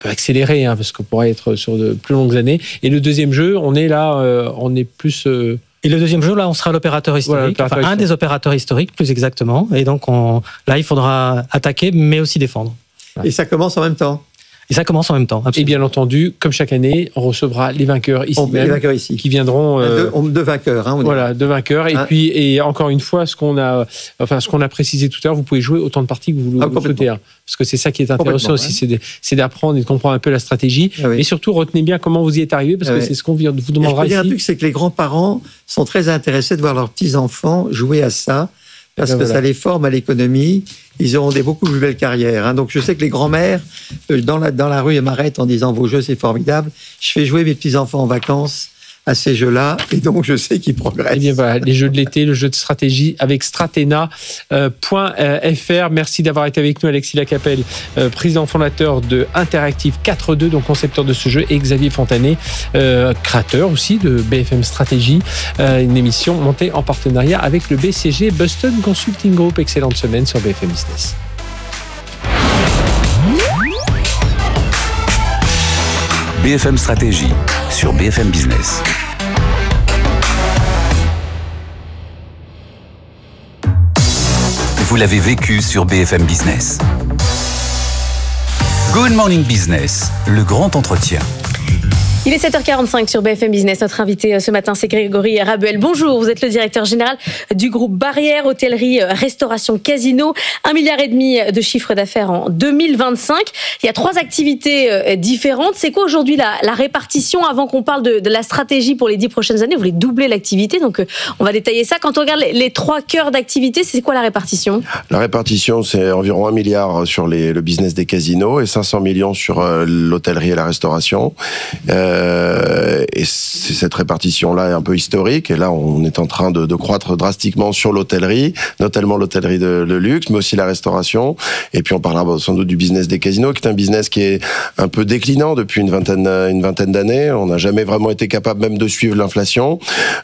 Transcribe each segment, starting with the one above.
peut accélérer, parce qu'on pourrait être sur de plus longues années. Et le deuxième jeu, on est là, on est plus... Et le deuxième jeu, là, on sera l'opérateur historique, un des opérateurs historiques, plus exactement. Et donc, là, il faudra attaquer, mais aussi défendre. Et ça commence en même temps. Et ça commence en même temps, absolument. Et bien entendu, comme chaque année, on recevra les vainqueurs ici même, les vainqueurs ici. Qui viendront... Deux vainqueurs. Voilà, deux vainqueurs. Et encore une fois, ce qu'on a précisé tout à l'heure, vous pouvez jouer autant de parties que vous le souhaitez. Parce que c'est ça qui est intéressant aussi, c'est d'apprendre et de comprendre un peu la stratégie. Mais surtout, retenez bien comment vous y êtes arrivé, parce que c'est ce qu'on vous demandera ici. Je peux dire un truc, c'est que les grands-parents sont très intéressés de voir leurs petits-enfants jouer à ça, parce que ça les forme à l'économie. Ils auront des beaucoup plus belles carrières. Donc, je sais que les grands-mères, dans la rue, m'arrêtent en disant « Vos jeux, c'est formidable ». Je fais jouer mes petits-enfants en vacances à ces jeux-là, et donc je sais qu'ils progressent. Eh bien voilà, les jeux de l'été, le jeu de stratégie avec Stratena.fr. Merci d'avoir été avec nous, Alexis Lacapelle, président fondateur de Interactive 4.2, donc concepteur de ce jeu, et Xavier Fontanet, créateur aussi de BFM Stratégie, une émission montée en partenariat avec le BCG Boston Consulting Group. Excellente semaine sur BFM Business. BFM Stratégie sur BFM Business. Vous l'avez vécu sur BFM Business. Good Morning Business, le grand entretien. Il est 7h45 sur BFM Business. Notre invité ce matin, c'est Grégory Rabuel. Bonjour, vous êtes le directeur général du groupe Barrière, hôtellerie, restauration, casino. 1,5 milliard de chiffre d'affaires en 2025. Il y a 3 activités différentes. C'est quoi aujourd'hui la répartition avant qu'on parle de la stratégie pour les 10 prochaines années? Vous voulez doubler l'activité, donc on va détailler ça. Quand on regarde les 3 cœurs d'activité, c'est quoi la répartition? La répartition, c'est environ 1 milliard sur le business des casinos et 500 millions sur l'hôtellerie et la restauration. Et cette répartition-là est un peu historique. Et là, on est en train de croître drastiquement sur l'hôtellerie, notamment l'hôtellerie de luxe, mais aussi la restauration. Et puis, on parlera sans doute du business des casinos, qui est un business qui est un peu déclinant depuis une vingtaine d'années. On n'a jamais vraiment été capable même de suivre l'inflation.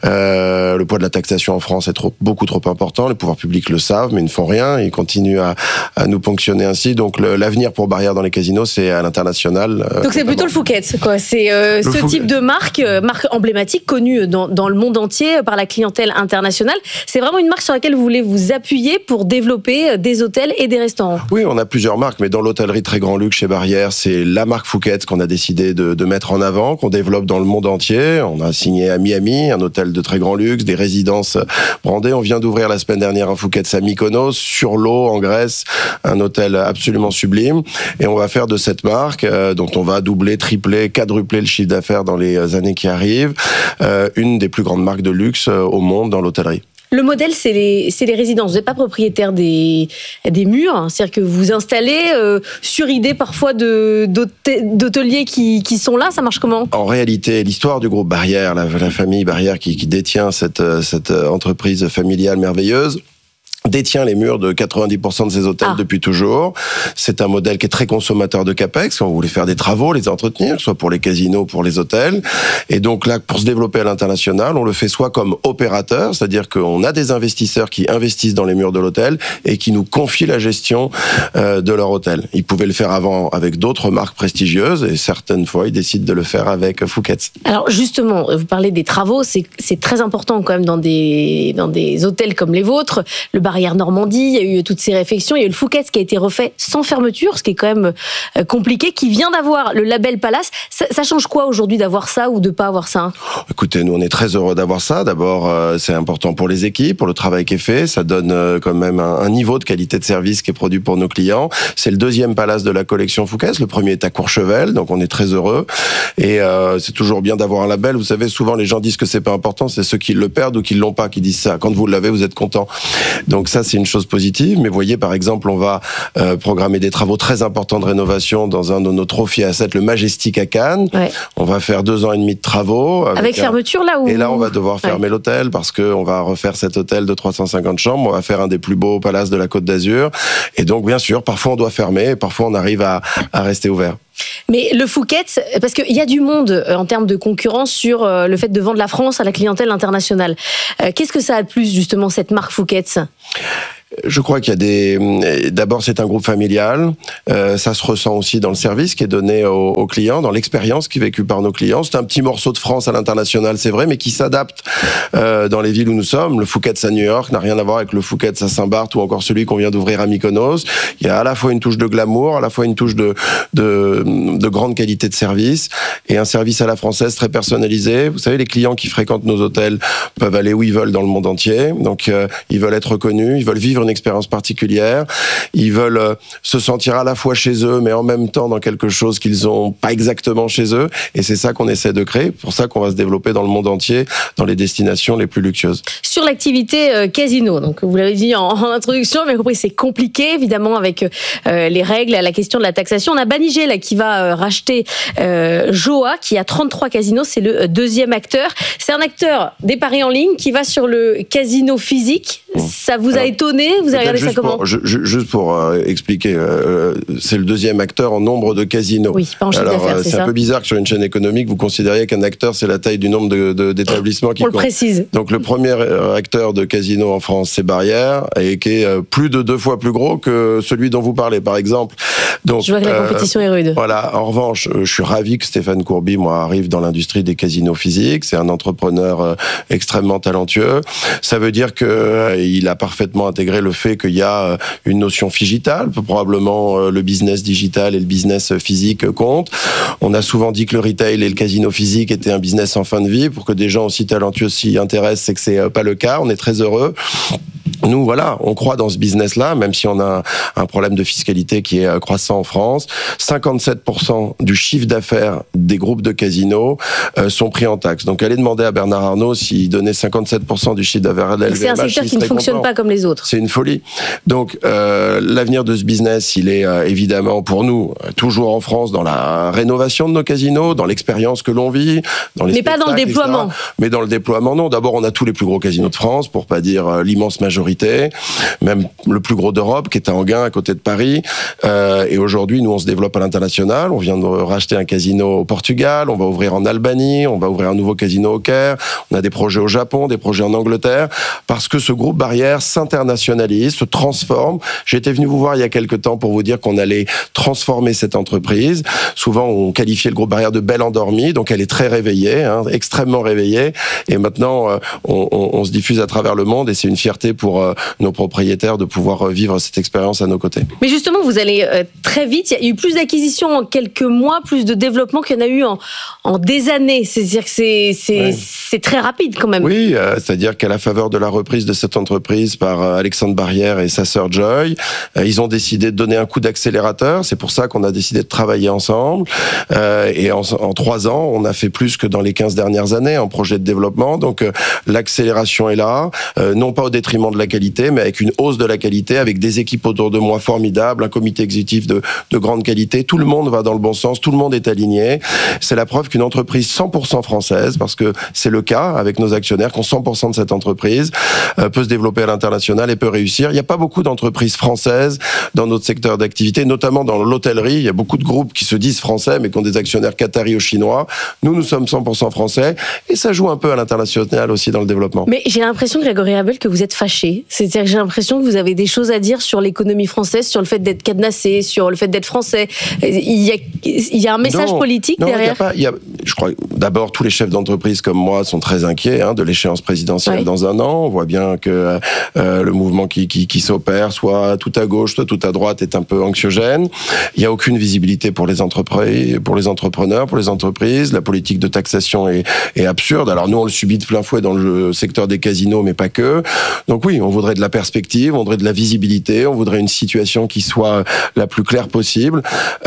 Le poids de la taxation en France est beaucoup trop important. Les pouvoirs publics le savent, mais ils ne font rien. Ils continuent à nous ponctionner ainsi. Donc, l'avenir pour Barrière dans les casinos, c'est à l'international. Donc, c'est plutôt le Fouquet's, quoi. C'est ce type de marque emblématique, connue dans le monde entier par la clientèle internationale. C'est vraiment une marque sur laquelle vous voulez vous appuyer pour développer des hôtels et des restaurants. Oui, on a plusieurs marques, mais dans l'hôtellerie très grand luxe chez Barrière, c'est la marque Fouquet's qu'on a décidé de mettre en avant, qu'on développe dans le monde entier. On a signé à Miami, un hôtel de très grand luxe, des résidences brandées. On vient d'ouvrir la semaine dernière un Fouquet's à Mykonos, sur l'eau, en Grèce, un hôtel absolument sublime. Et on va faire de cette marque, dont on va doubler, tripler, quadrupler le chiffre d'affaires dans les années qui arrivent, une des plus grandes marques de luxe au monde dans l'hôtellerie. Le modèle, c'est les résidences. Vous n'êtes pas propriétaire des murs, c'est-à-dire que vous installez sur idée parfois d'hôteliers qui sont là. Ça marche comment? En réalité, l'histoire du groupe Barrière, la famille Barrière qui détient cette entreprise familiale merveilleuse, détient les murs de 90% de ces hôtels depuis toujours. C'est un modèle qui est très consommateur de capex. Quand vous voulez faire des travaux, les entretenir, soit pour les casinos, pour les hôtels. Et donc là, pour se développer à l'international, on le fait soit comme opérateur, c'est-à-dire qu'on a des investisseurs qui investissent dans les murs de l'hôtel et qui nous confient la gestion de leur hôtel. Ils pouvaient le faire avant avec d'autres marques prestigieuses et certaines fois, ils décident de le faire avec Fouquet's. Alors justement, vous parlez des travaux, c'est très important quand même dans des hôtels comme les vôtres. Le Barrière Normandie, il y a eu toutes ces réflexions, il y a eu le Fouquet's qui a été refait sans fermeture, ce qui est quand même compliqué, qui vient d'avoir le label Palace. Ça change quoi aujourd'hui d'avoir ça ou de pas avoir ça? Écoutez, nous on est très heureux d'avoir ça. D'abord, c'est important pour les équipes, pour le travail qui est fait. Ça donne quand même un niveau de qualité de service qui est produit pour nos clients. C'est le 2e Palace de la collection Fouquet's. Le premier est à Courchevel, donc on est très heureux. Et c'est toujours bien d'avoir un label. Vous savez, souvent les gens disent que c'est pas important, c'est ceux qui le perdent ou qui l'ont pas qui disent ça. Quand vous l'avez, vous êtes content. Donc ça, c'est une chose positive. Mais vous voyez, par exemple, on va programmer des travaux très importants de rénovation dans un de nos trophy assets, le Majestic à Cannes. Ouais. On va faire 2 ans et demi de travaux. Avec fermeture, là où... Et là, on va devoir fermer l'hôtel parce qu'on va refaire cet hôtel de 350 chambres. On va faire un des plus beaux palaces de la Côte d'Azur. Et donc, bien sûr, parfois on doit fermer et parfois on arrive à rester ouvert. Mais le Fouquet's, parce qu'il y a du monde en termes de concurrence sur le fait de vendre la France à la clientèle internationale. Qu'est-ce que ça a de plus, justement, cette marque Fouquet's ? Je crois qu'il y a d'abord, c'est un groupe familial. Ça se ressent aussi dans le service qui est donné aux clients, dans l'expérience qui est vécue par nos clients. C'est un petit morceau de France à l'international, c'est vrai, mais qui s'adapte dans les villes où nous sommes. Le Phuket à New York n'a rien à voir avec le Phuket à Saint-Barth ou encore celui qu'on vient d'ouvrir à Mykonos. Il y a à la fois une touche de glamour, à la fois une touche de grande qualité de service et un service à la française très personnalisé. Vous savez, les clients qui fréquentent nos hôtels peuvent aller où ils veulent dans le monde entier. Donc, ils veulent être reconnus, ils veulent vivre une expérience particulière, ils veulent se sentir à la fois chez eux, mais en même temps dans quelque chose qu'ils n'ont pas exactement chez eux. Et c'est ça qu'on essaie de créer. Pour ça qu'on va se développer dans le monde entier, dans les destinations les plus luxueuses. Sur l'activité casino, donc vous l'avez dit en introduction, mais compris, c'est compliqué évidemment avec les règles, la question de la taxation. On a Banijé là qui va racheter Joa, qui a 33 casinos, c'est le deuxième acteur. C'est un acteur des paris en ligne qui va sur le casino physique. Ça vous a étonné? Vous avez regardé ça comment? Juste pour expliquer, c'est le deuxième acteur en nombre de casinos. Oui, pas en chiffre d'affaires, c'est un peu bizarre que sur une chaîne économique, vous considériez qu'un acteur, c'est la taille du nombre d'établissements qui compte. On le précise. Donc le premier acteur de casino en France, c'est Barrière, et qui est plus de 2 fois plus gros que celui dont vous parlez, par exemple. Donc, je vois que la compétition est rude. Voilà. En revanche, je suis ravi que Stéphane Courby, arrive dans l'industrie des casinos physiques. C'est un entrepreneur extrêmement talentueux. Ça veut dire qu'il a parfaitement intégré le fait qu'il y a une notion digitale. Probablement, le business digital et le business physique comptent. On a souvent dit que le retail et le casino physique étaient un business en fin de vie. Pour que des gens aussi talentueux s'y intéressent, c'est que c'est pas le cas. On est très heureux. Nous, voilà, on croit dans ce business-là, même si on a un problème de fiscalité qui est croissant en France. 57% du chiffre d'affaires des groupes de casinos sont pris en taxes. Donc, allez demander à Bernard Arnault s'il donnait 57% du chiffre d'affaires de la LVMH. C'est un secteur qui ne fonctionne pas comme les autres. C'est une folie. Donc, l'avenir de ce business, il est évidemment pour nous toujours en France dans la rénovation de nos casinos, dans l'expérience que l'on vit, dans les spectacles, pas dans le déploiement. etc. Mais dans le déploiement, non. D'abord, on a tous les plus gros casinos de France, pour pas dire l'immense majorité, même le plus gros d'Europe, qui est à Enghien, à côté de Paris. Et aujourd'hui, nous, on se développe à l'international. On vient de racheter un casino au Portugal, on va ouvrir en Albanie, on va ouvrir un nouveau casino au Caire, on a des projets au Japon, des projets en Angleterre, parce que ce groupe Barrière s'internationalise, se transforme. J'étais venu vous voir il y a quelques temps pour vous dire qu'on allait transformer cette entreprise. Souvent, on qualifiait le groupe Barrière de belle endormie, donc elle est très réveillée, extrêmement réveillée. Et maintenant, on se diffuse à travers le monde, et c'est une fierté pour nos propriétaires de pouvoir vivre cette expérience à nos côtés. Mais justement, vous allez très vite. Il y a eu plus d'acquisitions en quelques mois, plus de développement qu'il y en a eu en des années. C'est-à-dire que c'est très rapide quand même. Oui, c'est-à-dire qu'à la faveur de la reprise de cette entreprise par Alexandre Barrière et sa sœur Joy, ils ont décidé de donner un coup d'accélérateur. C'est pour ça qu'on a décidé de travailler ensemble. Et en 3 ans, on a fait plus que dans les 15 dernières années en projet de développement. Donc l'accélération est là, non pas au détriment de la qualité, mais avec une hausse de la qualité, avec des équipes autour de moi formidables, un comité exécutif de grande qualité. Tout le monde va dans le bon sens, tout le monde est aligné. C'est la preuve qu'une entreprise 100% française, parce que c'est le cas avec nos actionnaires, qu'on 100% de cette entreprise peut se développer à l'international et peut réussir. Il n'y a pas beaucoup d'entreprises françaises dans notre secteur d'activité, notamment dans l'hôtellerie. Il y a beaucoup de groupes qui se disent français, mais qui ont des actionnaires qataris ou chinois. Nous sommes 100% français, et ça joue un peu à l'international aussi dans le développement. Mais j'ai l'impression, Grégory Rabel, que vous êtes fâché. C'est-à-dire que j'ai l'impression que vous avez des choses à dire sur l'économie française, sur le fait d'être cadenassé, sur le fait d'être français. Il y a un message politique derrière. Je crois d'abord, tous les chefs d'entreprise comme moi sont très inquiets de l'échéance présidentielle dans un an. On voit bien que le mouvement qui s'opère, soit tout à gauche, soit tout à droite, est un peu anxiogène. Il n'y a aucune visibilité pour les entreprises, pour les entrepreneurs, pour les entreprises. La politique de taxation est absurde. Alors nous, on le subit de plein fouet dans le secteur des casinos, mais pas que. Donc oui, on voudrait de la perspective, on voudrait de la visibilité, on voudrait une situation qui soit la plus claire possible.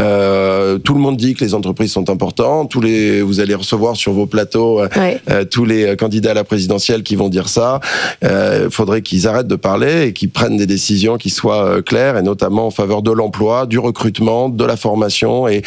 Tout le monde dit que les entreprises sont importantes. Vous allez recevoir sur vos plateaux tous les candidats à la présidentielle qui vont dire ça. Il faudrait qu'ils arrêtent de parler et qu'ils prennent des décisions qui soient claires, et notamment en faveur de l'emploi, du recrutement, de la formation et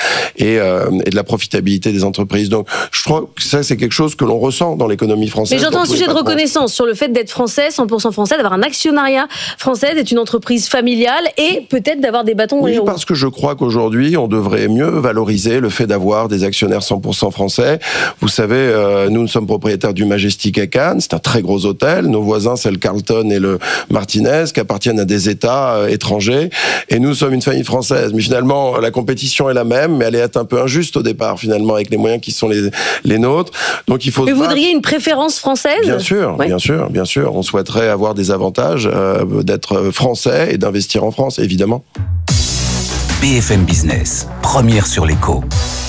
de la profitabilité des entreprises. Donc je crois que ça, c'est quelque chose que l'on ressent dans l'économie française. Mais j'entends un sujet de reconnaissance sur le fait d'être français, 100% français, d'avoir un actionnariat français, d'être une entreprise familiale et peut-être d'avoir des bâtons dans les roues. Oui, parce que je crois qu'aujourd'hui, on devrait mieux valoriser le fait d'avoir des actionnaires 100% français français. Vous savez, nous sommes propriétaires du Majestic à Cannes. C'est un très gros hôtel. Nos voisins, c'est le Carlton et le Martinez, qui appartiennent à des États étrangers. Et nous sommes une famille française. Mais finalement, la compétition est la même, mais elle est un peu injuste au départ, finalement, avec les moyens qui sont les nôtres. Donc il faut. Mais vous voudriez une préférence française ? Bien sûr, oui. bien sûr. On souhaiterait avoir des avantages d'être français et d'investir en France, évidemment. BFM Business, première sur l'écho.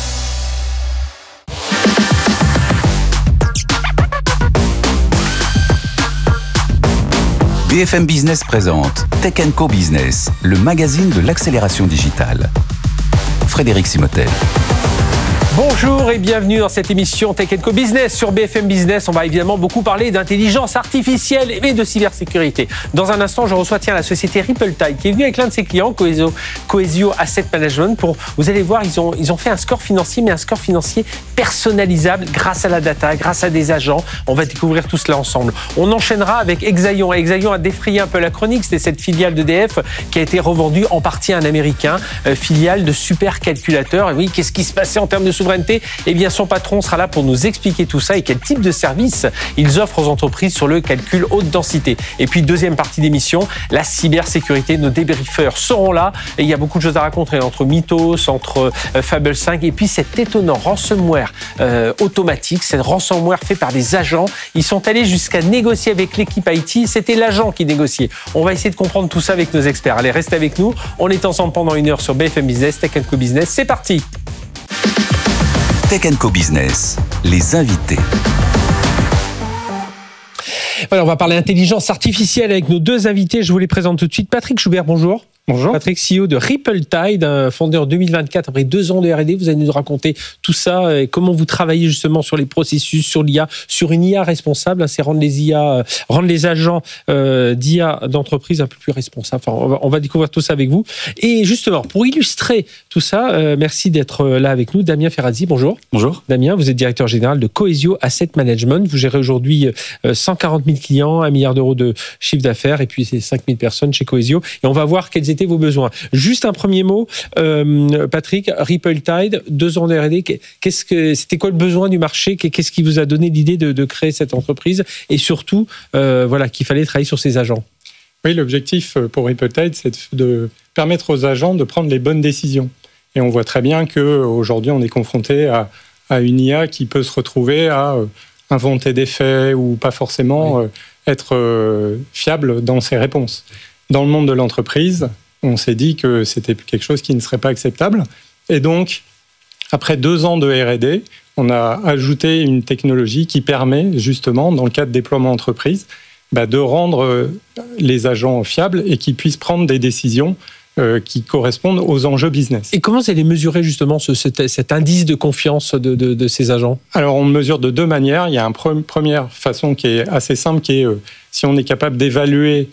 BFM Business présente Tech & Co Business, le magazine de l'accélération digitale. Frédéric Simotel. Bonjour et bienvenue dans cette émission Tech & Co Business sur BFM Business. On va évidemment beaucoup parler d'intelligence artificielle et de cybersécurité. Dans un instant, je reçois la société Ripple-Tide qui est venue avec l'un de ses clients, Coesio Asset Management. Vous allez voir, ils ont fait un score financier, mais un score financier personnalisable grâce à la data, grâce à des agents. On va découvrir tout cela ensemble. On enchaînera avec Exaion. Exaion a défrayé un peu la chronique. C'était cette filiale d'EDF qui a été revendue en partie à un Américain, filiale de supercalculateur. Et oui, qu'est-ce qui se passait en termes de souveraineté ? Eh bien, son patron sera là pour nous expliquer tout ça et quel type de service ils offrent aux entreprises sur le calcul haute densité. Et puis, deuxième partie d'émission, la cybersécurité. Nos débriefeurs seront là et il y a beaucoup de choses à raconter entre Mythos, entre Fable 5 et puis cet étonnant ransomware automatique, cette ransomware fait par des agents. Ils sont allés jusqu'à négocier avec l'équipe IT. C'était l'agent qui négociait. On va essayer de comprendre tout ça avec nos experts. Allez, restez avec nous. On est ensemble pendant 1 heure sur BFM Business, Tech & Co Business. C'est parti. Tech & Co Business, les invités. Voilà, on va parler intelligence artificielle avec nos deux invités. Je vous les présente tout de suite. Patrick Schubert, bonjour. Bonjour. Patrick, CEO de Ripple-Tide, fondé en 2024 après 2 ans de R&D. Vous allez nous raconter tout ça et comment vous travaillez justement sur les processus, sur l'IA, sur une IA responsable. C'est rendre les agents d'IA d'entreprise un peu plus responsables. Enfin, on va découvrir tout ça avec vous. Et justement, pour illustrer tout ça, merci d'être là avec nous. Damien Ferrazzi, bonjour. Bonjour. Damien, vous êtes directeur général de Coesio Asset Management. Vous gérez aujourd'hui 140 000 clients, 1 milliard d'euros de chiffre d'affaires et puis c'est 5 000 personnes chez Coesio. Et on va voir quels étaient vos besoins. Juste un premier mot, Patrick, Ripple-Tide, 2 ans de R&D, c'était quoi le besoin du marché ? Qu'est-ce qui vous a donné l'idée de créer cette entreprise ? Et surtout, qu'il fallait travailler sur ces agents. Oui, l'objectif pour Ripple-Tide, c'est de permettre aux agents de prendre les bonnes décisions. Et on voit très bien qu'aujourd'hui, on est confronté à une IA qui peut se retrouver à inventer des faits ou pas forcément être fiable dans ses réponses. Dans le monde de l'entreprise, on s'est dit que c'était quelque chose qui ne serait pas acceptable. Et donc, après 2 ans de R&D, on a ajouté une technologie qui permet justement, dans le cadre de déploiement entreprise, de rendre les agents fiables et qu'ils puissent prendre des décisions qui correspondent aux enjeux business. Et comment vous allez mesurer justement cet indice de confiance de ces agents ? Alors, on le mesure de 2 manières. Il y a une première façon qui est assez simple, qui est si on est capable d'évaluer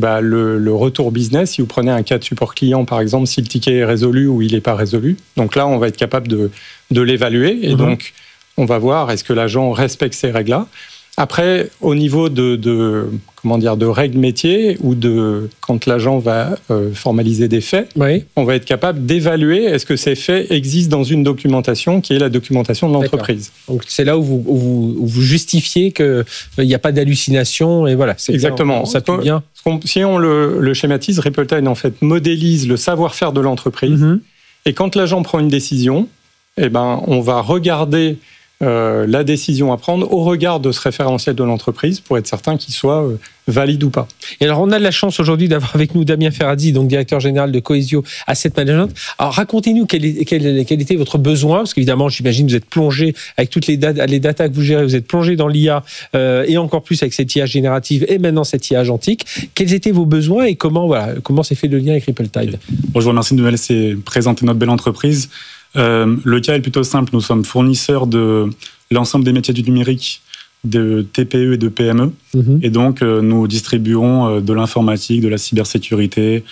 le retour business. Si vous prenez un cas de support client, par exemple, si le ticket est résolu ou il n'est pas résolu. Donc là, on va être capable de l'évaluer. Et donc, on va voir est-ce que l'agent respecte ces règles-là. Après, au niveau de règles métiers ou quand l'agent va formaliser des faits, on va être capable d'évaluer est-ce que ces faits existent dans une documentation qui est la documentation de l'entreprise. D'accord. Donc c'est là où vous justifiez qu'il n'y a pas d'hallucination et voilà. C'est exactement. Ça tout bien. Si on le schématise, Ripple-Tide en fait modélise le savoir-faire de l'entreprise. Et quand l'agent prend une décision, on va regarder la décision à prendre au regard de ce référentiel de l'entreprise pour être certain qu'il soit valide ou pas. Et alors, on a de la chance aujourd'hui d'avoir avec nous Damien Ferrazzi, donc directeur général de Coesio Asset Management. Alors, racontez-nous quel était votre besoin, parce qu'évidemment, j'imagine vous êtes plongé avec toutes les data que vous gérez, vous êtes plongé dans l'IA et encore plus avec cette IA générative et maintenant cette IA agentique. Quels étaient vos besoins et comment s'est fait le lien avec Ripple-Tide ? Bon, je vous remercie de nous laisser présenter notre belle entreprise. Le cas est plutôt simple. Nous sommes fournisseurs de l'ensemble des métiers du numérique, de TPE et de PME. Et donc, nous distribuons de l'informatique, de la cybersécurité,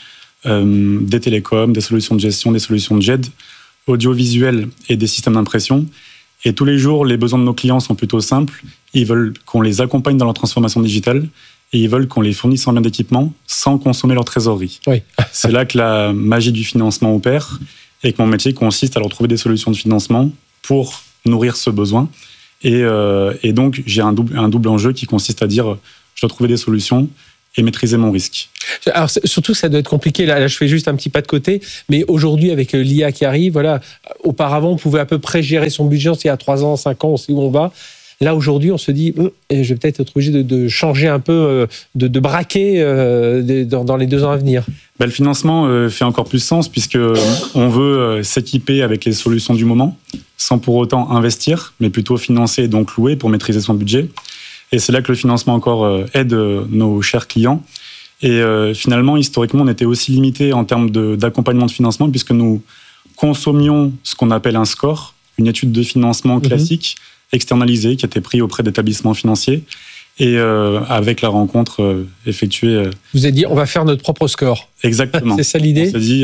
des télécoms, des solutions de gestion, des solutions de GED, audiovisuel et des systèmes d'impression. Et tous les jours, les besoins de nos clients sont plutôt simples. Ils veulent qu'on les accompagne dans leur transformation digitale et ils veulent qu'on les fournisse en biens d'équipement sans consommer leur trésorerie. Oui. C'est là que la magie du financement opère et que mon métier consiste à leur trouver des solutions de financement pour nourrir ce besoin. Et donc, j'ai un double enjeu qui consiste à dire, je dois trouver des solutions et maîtriser mon risque. Alors, surtout, ça doit être compliqué. Là, je fais juste un petit pas de côté. Mais aujourd'hui, avec l'IA qui arrive, voilà, auparavant, on pouvait à peu près gérer son budget. Il y a 3 ans, 5 ans, on sait où on va. Là, aujourd'hui, on se dit, je vais peut-être être obligé de changer un peu, de braquer dans les 2 ans à venir. Le financement fait encore plus sens puisqu'on veut s'équiper avec les solutions du moment, sans pour autant investir, mais plutôt financer et donc louer pour maîtriser son budget. Et c'est là que le financement encore aide nos chers clients. Et finalement, historiquement, on était aussi limité en termes d'accompagnement de financement puisque nous consommions ce qu'on appelle un score, une étude de financement classique, externalisée, qui était prise auprès d'établissements financiers. Et avec la rencontre effectuée... Vous avez dit, on va faire notre propre score. Exactement. C'est ça l'idée ? On s'est dit,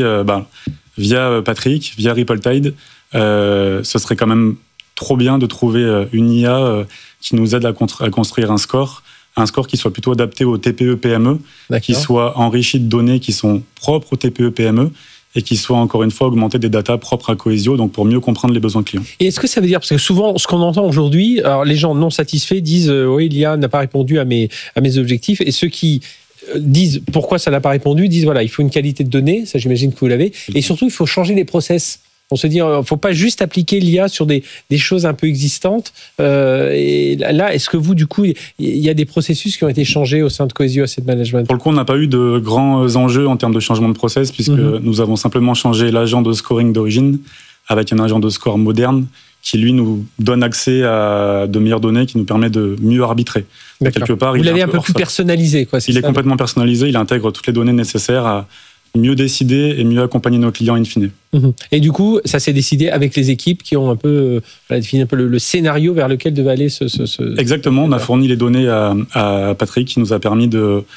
via Patrick, via Rippletide, ce serait quand même trop bien de trouver une IA qui nous aide à construire un score qui soit plutôt adapté aux TPE-PME, qui soit enrichi de données qui sont propres aux TPE-PME, et qui soit encore une fois augmenté des datas propres à Cohesio, donc pour mieux comprendre les besoins clients. Et est-ce que ça veut dire, parce que souvent, ce qu'on entend aujourd'hui, alors les gens non satisfaits disent oui, l'IA n'a pas répondu à mes objectifs, et ceux qui disent pourquoi ça n'a pas répondu disent voilà, il faut une qualité de données, ça j'imagine que vous l'avez, et surtout il faut changer les process. On se dit, il ne faut pas juste appliquer l'IA sur des choses un peu existantes. Et là, est-ce que vous, du coup, il y a des processus qui ont été changés au sein de Cohesio Asset Management ? Pour le coup, on n'a pas eu de grands enjeux en termes de changement de process, puisque nous avons simplement changé l'agent de scoring d'origine avec un agent de score moderne qui, lui, nous donne accès à de meilleures données, qui nous permet de mieux arbitrer. Quelque part, vous l'avez un peu plus personnalisé, quoi. Il est complètement personnalisé, il intègre toutes les données nécessaires à mieux décider et mieux accompagner nos clients in fine. Et du coup, ça s'est décidé avec les équipes qui ont un peu défini un peu le scénario vers lequel devait aller ce... Exactement, on a fourni les données à Patrick qui lui ont permis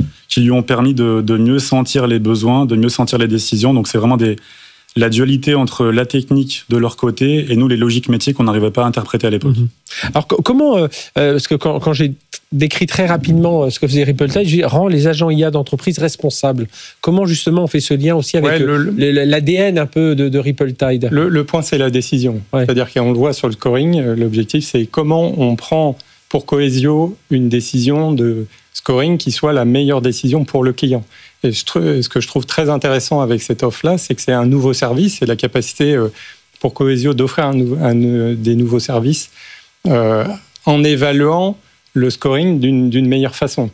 de mieux sentir les besoins, de mieux sentir les décisions. Donc c'est vraiment la dualité entre la technique de leur côté et nous, les logiques métiers qu'on n'arrivait pas à interpréter à l'époque. Alors comment, parce que quand j'ai décrit très rapidement ce que faisait Rippletide, je dis, rend les agents IA d'entreprise responsables. Comment justement on fait ce lien aussi avec l'ADN un peu de Rippletide ? Le point, c'est la décision. C'est-à-dire qu'on le voit sur le scoring, l'objectif, c'est comment on prend pour Cohesio une décision de scoring qui soit la meilleure décision pour le client. Et ce que je trouve très intéressant avec cette offre-là, c'est que c'est un nouveau service et la capacité pour Cohesio d'offrir des nouveaux services en évaluant le scoring d'une meilleure façon,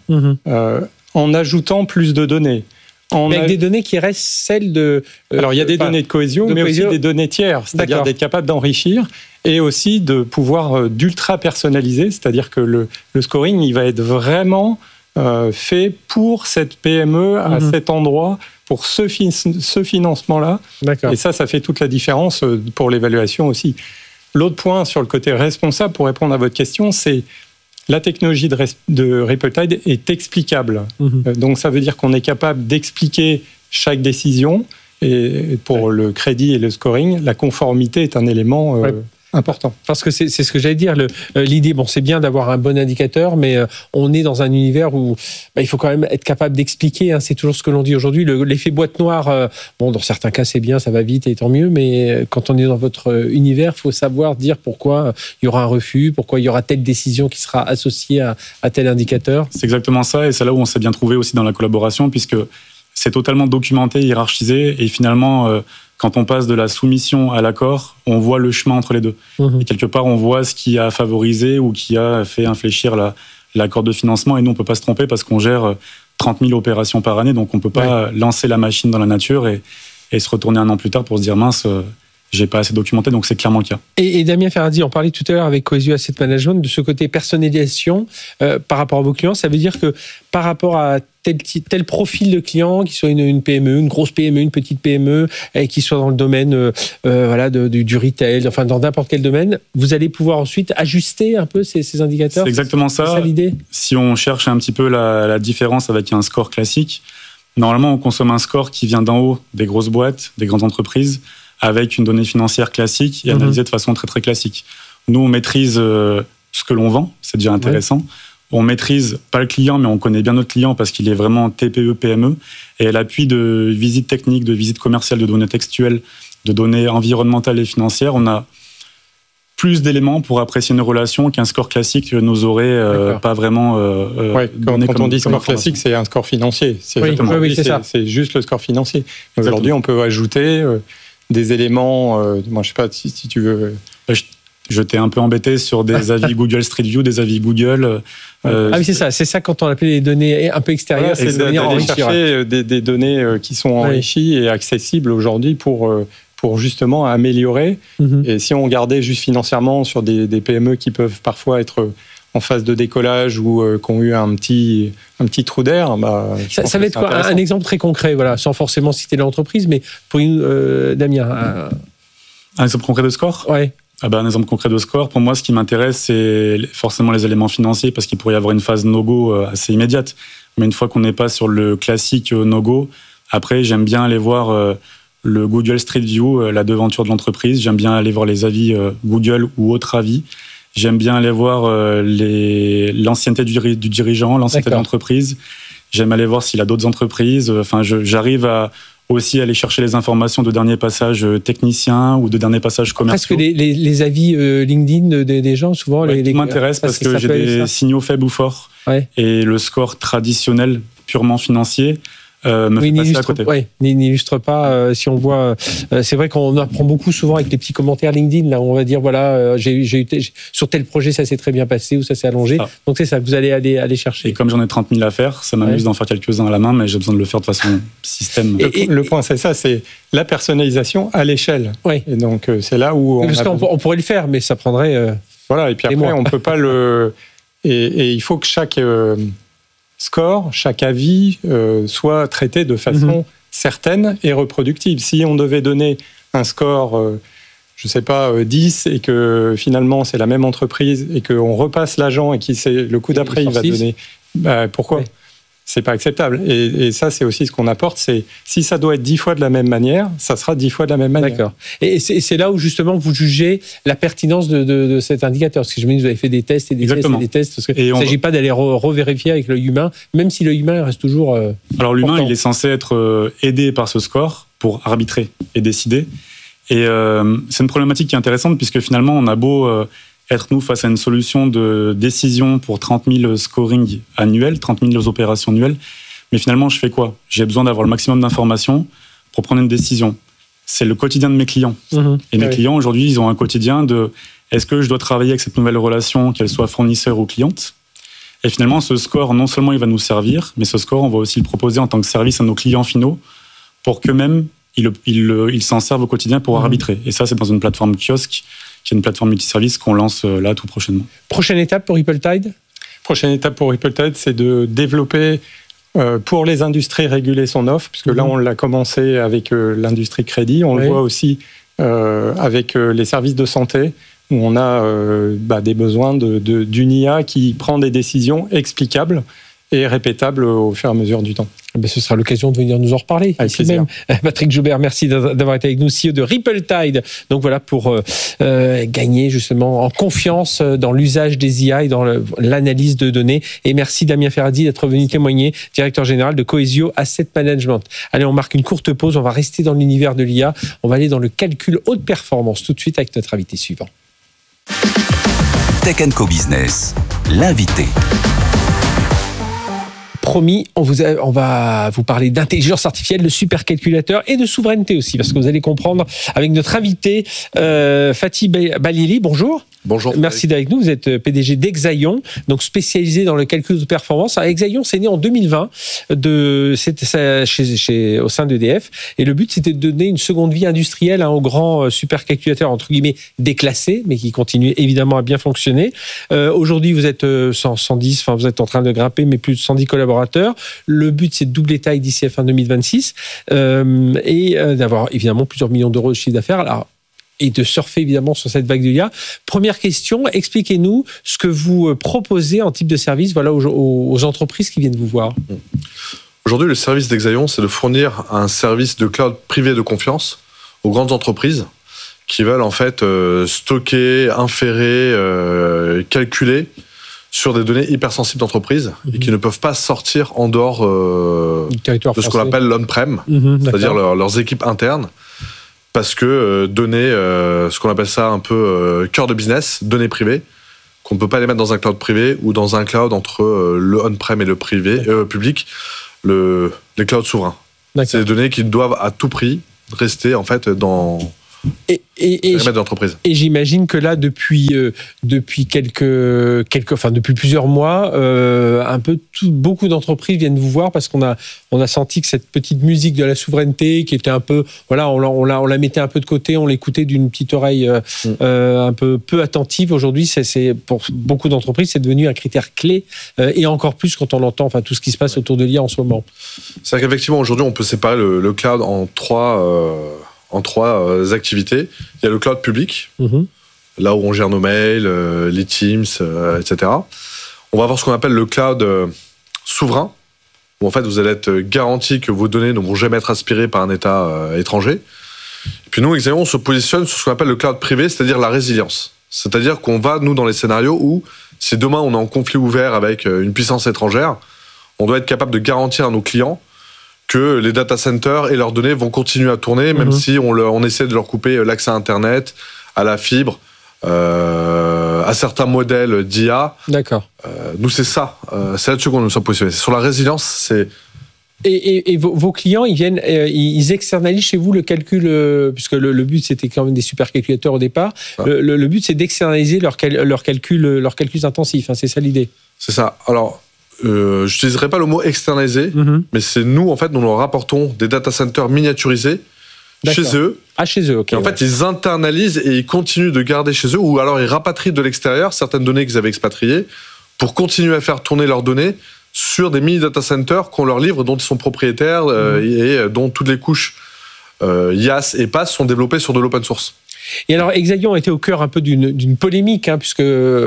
en ajoutant plus de données. Avec des données qui restent celles de... Alors, il y a des données de Cohesio, mais aussi des données tiers, c'est-à-dire d'être capable d'enrichir et aussi de pouvoir d'ultra-personnaliser, c'est-à-dire que le scoring, il va être vraiment fait pour cette PME, à cet endroit, pour ce financement-là. Et ça fait toute la différence pour l'évaluation aussi. L'autre point sur le côté responsable, pour répondre à votre question, c'est la technologie de Rippletide est explicable. Donc ça veut dire qu'on est capable d'expliquer chaque décision. Et pour le crédit et le scoring, la conformité est un élément important. Parce que c'est ce que j'allais dire. L'idée, c'est bien d'avoir un bon indicateur, mais on est dans un univers où il faut quand même être capable d'expliquer. C'est toujours ce que l'on dit aujourd'hui. L'effet boîte noire, dans certains cas, c'est bien, ça va vite et tant mieux, mais quand on est dans votre univers, il faut savoir dire pourquoi il y aura un refus, pourquoi il y aura telle décision qui sera associée à tel indicateur. C'est exactement ça, et c'est là où on s'est bien trouvé aussi dans la collaboration, puisque c'est totalement documenté, hiérarchisé, et finalement... quand on passe de la soumission à l'accord, on voit le chemin entre les deux. Et quelque part, on voit ce qui a favorisé ou qui a fait infléchir l'accord de financement. Et nous, on ne peut pas se tromper parce qu'on gère 30 000 opérations par année. Donc, on ne peut pas lancer la machine dans la nature et se retourner 1 an plus tard pour se dire « mince, j'ai pas assez documenté », donc c'est clairement le cas. Et Damien Ferradi, on parlait tout à l'heure avec Cohesio Asset Management de ce côté personnalisation par rapport à vos clients. Ça veut dire que par rapport à tel profil de client, qu'il soit une PME, une grosse PME, une petite PME, et qui soit dans le domaine du retail, enfin dans n'importe quel domaine, vous allez pouvoir ensuite ajuster un peu ces indicateurs. C'est exactement ça. C'est ça l'idée. Si on cherche un petit peu la différence avec un score classique, normalement on consomme un score qui vient d'en haut des grosses boîtes, des grandes entreprises, avec une donnée financière classique et analysée de façon très très classique. Nous on maîtrise ce que l'on vend, c'est déjà intéressant. On maîtrise pas le client, mais on connaît bien notre client parce qu'il est vraiment TPE, PME. Et à l'appui de visites techniques, de visites commerciales, de données textuelles, de données environnementales et financières, on a plus d'éléments pour apprécier une relation qu'un score classique nous aurait pas vraiment quand on dit score classique, c'est un score financier. C'est juste le score financier. Aujourd'hui, on peut ajouter des éléments. Moi, je sais pas si tu veux. Je t'ai un peu embêté sur des avis Google Street View, des avis Google. Oui, c'est ça quand on appelle les données un peu extérieures, c'est d'aller chercher des données qui sont enrichies et accessibles aujourd'hui pour justement améliorer. Et si on regardait juste financièrement sur des PME qui peuvent parfois être en phase de décollage ou qui ont eu un petit trou d'air, ça va être quoi un exemple très concret, voilà, sans forcément citer l'entreprise, mais pour Damien. Un exemple concret de score ? Ouais. Un exemple concret de score, pour moi, ce qui m'intéresse, c'est forcément les éléments financiers, parce qu'il pourrait y avoir une phase no-go assez immédiate. Mais une fois qu'on n'est pas sur le classique no-go, après, j'aime bien aller voir le Google Street View, la devanture de l'entreprise. J'aime bien aller voir les avis Google ou autres avis. J'aime bien aller voir l'ancienneté du dirigeant, l'ancienneté de l'entreprise. J'aime aller voir s'il a d'autres entreprises. Enfin, j'arrive à aussi aller chercher les informations de derniers passages techniciens ou de derniers passages commerciaux. Presque les avis LinkedIn des gens, souvent. Qui m'intéressent parce que j'ai des signaux faibles ou forts. Ouais. Et le score traditionnel, purement financier, me fait passer à côté. N'illustre pas. Si on voit, c'est vrai qu'on apprend beaucoup souvent avec les petits commentaires LinkedIn. Là, on va dire voilà, j'ai eu sur tel projet, ça s'est très bien passé ou ça s'est allongé. Donc c'est ça que vous allez aller chercher. Et comme j'en ai 30 000 à faire, ça m'amuse d'en faire quelques-uns à la main, mais j'ai besoin de le faire de façon système. Le point, c'est ça, c'est la personnalisation à l'échelle. Oui. Et donc c'est là où on pourrait le faire, mais ça prendrait. Voilà. Et puis après, on peut pas le. Et il faut que chaque score, chaque avis soit traité de façon certaine et reproductible. Si on devait donner un score, je ne sais pas, 10, et que finalement c'est la même entreprise, et qu'on repasse l'agent et qui sait le coup d'après, il va donner... pourquoi ? C'est pas acceptable. Et ça, c'est aussi ce qu'on apporte, c'est si ça doit être 10 fois de la même manière, ça sera 10 fois de la même manière. D'accord. Et c'est là où justement vous jugez la pertinence de cet indicateur. Parce que je me dis, vous avez fait des tests et des tests et des tests. Parce qu'il ne s'agit pas d'aller revérifier avec l'œil humain, même si l'œil humain reste toujours. Alors l'humain, il est censé être aidé par ce score pour arbitrer et décider. Et c'est une problématique qui est intéressante, puisque finalement, on a beau être nous face à une solution de décision pour 30 000 scoring annuels, 30 000 opérations annuelles. Mais finalement, je fais quoi ? J'ai besoin d'avoir le maximum d'informations pour prendre une décision. C'est le quotidien de mes clients. Et mes clients, aujourd'hui, ils ont un quotidien de est-ce que je dois travailler avec cette nouvelle relation, qu'elle soit fournisseur ou cliente ? Et finalement, ce score, non seulement il va nous servir, mais ce score, on va aussi le proposer en tant que service à nos clients finaux pour qu'eux-mêmes, ils s'en servent au quotidien pour arbitrer. Et ça, c'est dans une plateforme kiosque, qui est une plateforme multiservice qu'on lance là tout prochainement. Prochaine étape pour Ripple-Tide ? Prochaine étape pour Ripple-Tide, c'est de développer pour les industries régulées son offre, puisque là, on l'a commencé avec l'industrie crédit. On le voit aussi avec les services de santé, où on a des besoins d'une IA qui prend des décisions explicables et répétables au fur et à mesure du temps. Ce sera l'occasion de venir nous en reparler. Avec plaisir. Même. Patrick Joubert, merci d'avoir été avec nous, CEO de Ripple-Tide. Donc voilà, pour gagner justement en confiance dans l'usage des IA et dans l'analyse de données. Et merci Damien Ferradi d'être venu témoigner, directeur général de Coesio Asset Management. Allez, on marque une courte pause, on va rester dans l'univers de l'IA. On va aller dans le calcul haute performance tout de suite avec notre invité suivant. Tech & Co Business, l'invité. Promis, on va vous parler d'intelligence artificielle, de supercalculateur et de souveraineté aussi, parce que vous allez comprendre avec notre invité Fatih Balili. Bonjour. Bonjour. Merci d'être avec nous. Vous êtes PDG d'Exaion, donc spécialisé dans le calcul de performance. Alors, Exaion, c'est né en 2020 au sein d'EDF. Et le but, c'était de donner une seconde vie industrielle aux grands supercalculateurs, entre guillemets, déclassés, mais qui continuent évidemment à bien fonctionner. Aujourd'hui, vous êtes 110, enfin, vous êtes en train de grimper, mais plus de 110 collaborateurs. Le but, c'est de doubler taille d'ici à fin 2026 et d'avoir évidemment plusieurs millions d'euros de chiffre d'affaires. Alors, et de surfer évidemment sur cette vague de l'IA. Première question, expliquez-nous ce que vous proposez en type de service aux entreprises qui viennent vous voir. Aujourd'hui, le service d'Exaion, c'est de fournir un service de cloud privé de confiance aux grandes entreprises qui veulent en fait stocker, inférer, calculer sur des données hypersensibles d'entreprise et qui ne peuvent pas sortir en dehors de ce qu'on appelle l'on-prem, c'est-à-dire leurs équipes internes. parce que données, ce qu'on appelle ça un peu cœur de business, données privées, qu'on ne peut pas les mettre dans un cloud privé ou dans un cloud entre le on-prem et le public, les clouds souverains. D'accord. C'est des données qui doivent à tout prix rester en fait dans d'entreprise. Et j'imagine que là, depuis plusieurs mois, beaucoup d'entreprises viennent vous voir parce qu'on a senti que cette petite musique de la souveraineté, qui était un peu, voilà, on la mettait un peu de côté, on l'écoutait d'une petite oreille un peu attentive. Aujourd'hui, c'est pour beaucoup d'entreprises, c'est devenu un critère clé, et encore plus quand on entend, tout ce qui se passe autour de l'IA en ce moment. C'est-à-dire qu'effectivement, aujourd'hui, on peut séparer le cloud en trois activités. Il y a le cloud public, là où on gère nos mails, les Teams, etc. On va avoir ce qu'on appelle le cloud souverain, où en fait vous allez être garanti que vos données ne vont jamais être aspirées par un État étranger. Et puis nous, Exaion, on se positionne sur ce qu'on appelle le cloud privé, c'est-à-dire la résilience. C'est-à-dire qu'on va, nous, dans les scénarios où, si demain on est en conflit ouvert avec une puissance étrangère, on doit être capable de garantir à nos clients que les data centers et leurs données vont continuer à tourner, même si on essaie de leur couper l'accès à Internet, à la fibre, à certains modèles d'IA. D'accord. Nous, c'est ça. C'est là-dessus qu'on nous sommes positionnés. Sur la résilience, c'est... Et vos clients, ils externalisent chez vous le calcul, puisque le but, c'était quand même des supercalculateurs au départ. Le but, c'est d'externaliser leurs calculs intensifs. C'est ça l'idée. C'est ça. Alors... je n'utiliserai pas le mot externalisé, mais c'est nous, en fait, nous leur rapportons des data centers miniaturisés chez eux. Ah, chez eux, ok. Et en fait, ils internalisent et ils continuent de garder chez eux, ou alors ils rapatrient de l'extérieur certaines données qu'ils avaient expatriées pour continuer à faire tourner leurs données sur des mini data centers qu'on leur livre, dont ils sont propriétaires et dont toutes les couches IaaS et PaaS sont développées sur de l'open source. Et alors, Exaion a été au cœur un peu d'une polémique, puisque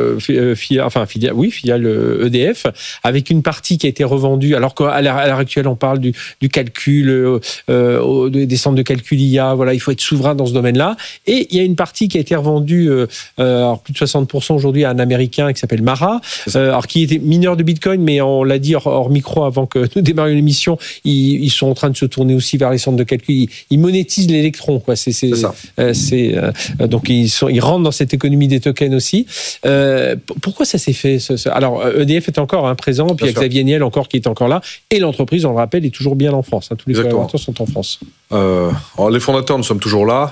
filiale EDF, avec une partie qui a été revendue, alors qu'à l'heure actuelle, on parle du calcul, des centres de calcul IA, voilà, il faut être souverain dans ce domaine-là. Et il y a une partie qui a été revendue, alors plus de 60% aujourd'hui, à un Américain qui s'appelle Mara, alors qui était mineur de Bitcoin, mais on l'a dit hors micro avant que nous démarrions l'émission, ils sont en train de se tourner aussi vers les centres de calcul. Ils monétisent l'électron, quoi. C'est ça. Donc ils rentrent dans cette économie des tokens aussi. Pourquoi ça s'est fait Alors EDF est encore présent, puis il y a Xavier Niel encore qui est encore là, et l'entreprise, on le rappelle, est toujours bien en France. Tous les collaborateurs sont en France. Alors les fondateurs, nous sommes toujours là.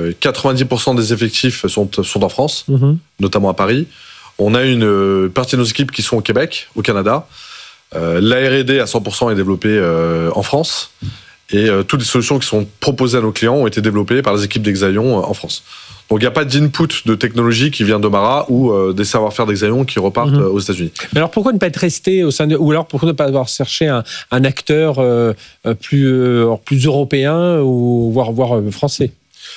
90% des effectifs sont en France, notamment à Paris. On a une partie de nos équipes qui sont au Québec, au Canada. La R&D à 100% est développée en France. Et toutes les solutions qui sont proposées à nos clients ont été développées par les équipes d'Exaion en France. Donc il n'y a pas d'input de technologie qui vient de Mara ou des savoir-faire d'Exaion qui repartent aux États-Unis. Mais alors pourquoi ne pas être resté au sein ou alors pourquoi ne pas avoir cherché un acteur plus européen ou voire français?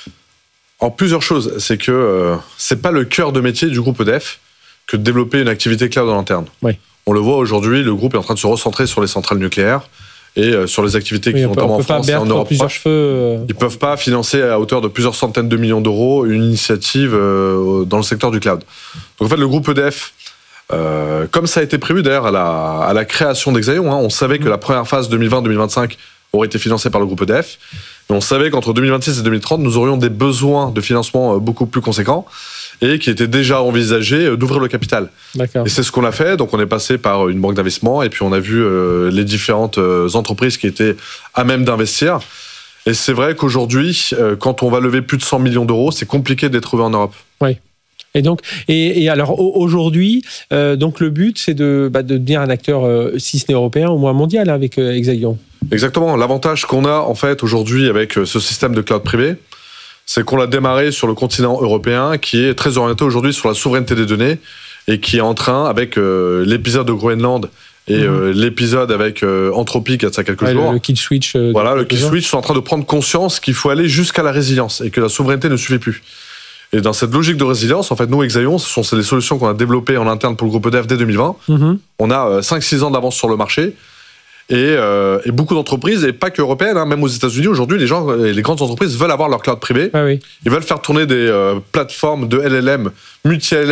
Alors plusieurs choses. C'est que c'est pas le cœur de métier du groupe EDF que de développer une activité cloud en interne. Oui. On le voit aujourd'hui, le groupe est en train de se recentrer sur les centrales nucléaires et sur les activités qui sont notamment en France et en Europe. Ils ne peuvent pas financer à hauteur de plusieurs centaines de millions d'euros une initiative dans le secteur du cloud. Donc en fait, le groupe EDF, comme ça a été prévu d'ailleurs à la création d'Exaion, on savait que la première phase 2020-2025 aurait été financée par le groupe EDF, mais on savait qu'entre 2026 et 2030, nous aurions des besoins de financement beaucoup plus conséquents et qui était déjà envisagé d'ouvrir le capital. D'accord. Et c'est ce qu'on a fait. Donc on est passé par une banque d'investissement et puis on a vu les différentes entreprises qui étaient à même d'investir. Et c'est vrai qu'aujourd'hui, quand on va lever plus de 100 millions d'euros, c'est compliqué d'être trouvé en Europe. Oui. Et donc, et alors aujourd'hui, donc le but, c'est de devenir un acteur, si ce n'est européen, au moins mondial, avec Exaion. Exactement. L'avantage qu'on a en fait aujourd'hui avec ce système de cloud privé, c'est qu'on l'a démarré sur le continent européen, qui est très orienté aujourd'hui sur la souveraineté des données et qui est en train, avec l'épisode de Groenland et l'épisode avec Anthropic, il y a quelques jours. Le kill switch. Le kill switch sont en train de prendre conscience qu'il faut aller jusqu'à la résilience et que la souveraineté ne suffit plus. Et dans cette logique de résilience, en fait, nous, Exaion, ce sont les solutions qu'on a développées en interne pour le groupe EDF dès 2020. On a 5-6 ans d'avance sur le marché. Et beaucoup d'entreprises, et pas que européennes, même aux États-Unis, aujourd'hui, les grandes entreprises veulent avoir leur cloud privé. Ah oui. Ils veulent faire tourner des plateformes de LLM, multi-LLM,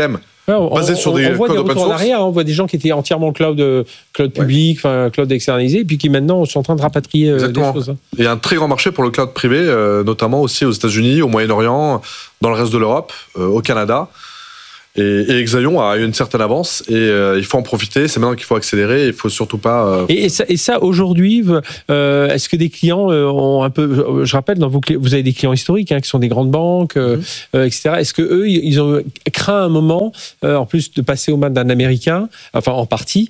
basés sur des codes open source. On voit des gens qui étaient entièrement cloud public, cloud externalisé, et puis qui maintenant sont en train de rapatrier des choses. Il y a un très grand marché pour le cloud privé, notamment aussi aux États-Unis, au Moyen-Orient, dans le reste de l'Europe, au Canada. Et Exaion a eu une certaine avance et il faut en profiter. C'est maintenant qu'il faut accélérer. Il faut surtout pas. Et ça aujourd'hui, est-ce que des clients ont un peu. Je rappelle, vous avez des clients historiques qui sont des grandes banques, etc. Est-ce que eux, ils ont craint un moment, en plus de passer aux mains d'un Américain, enfin en partie,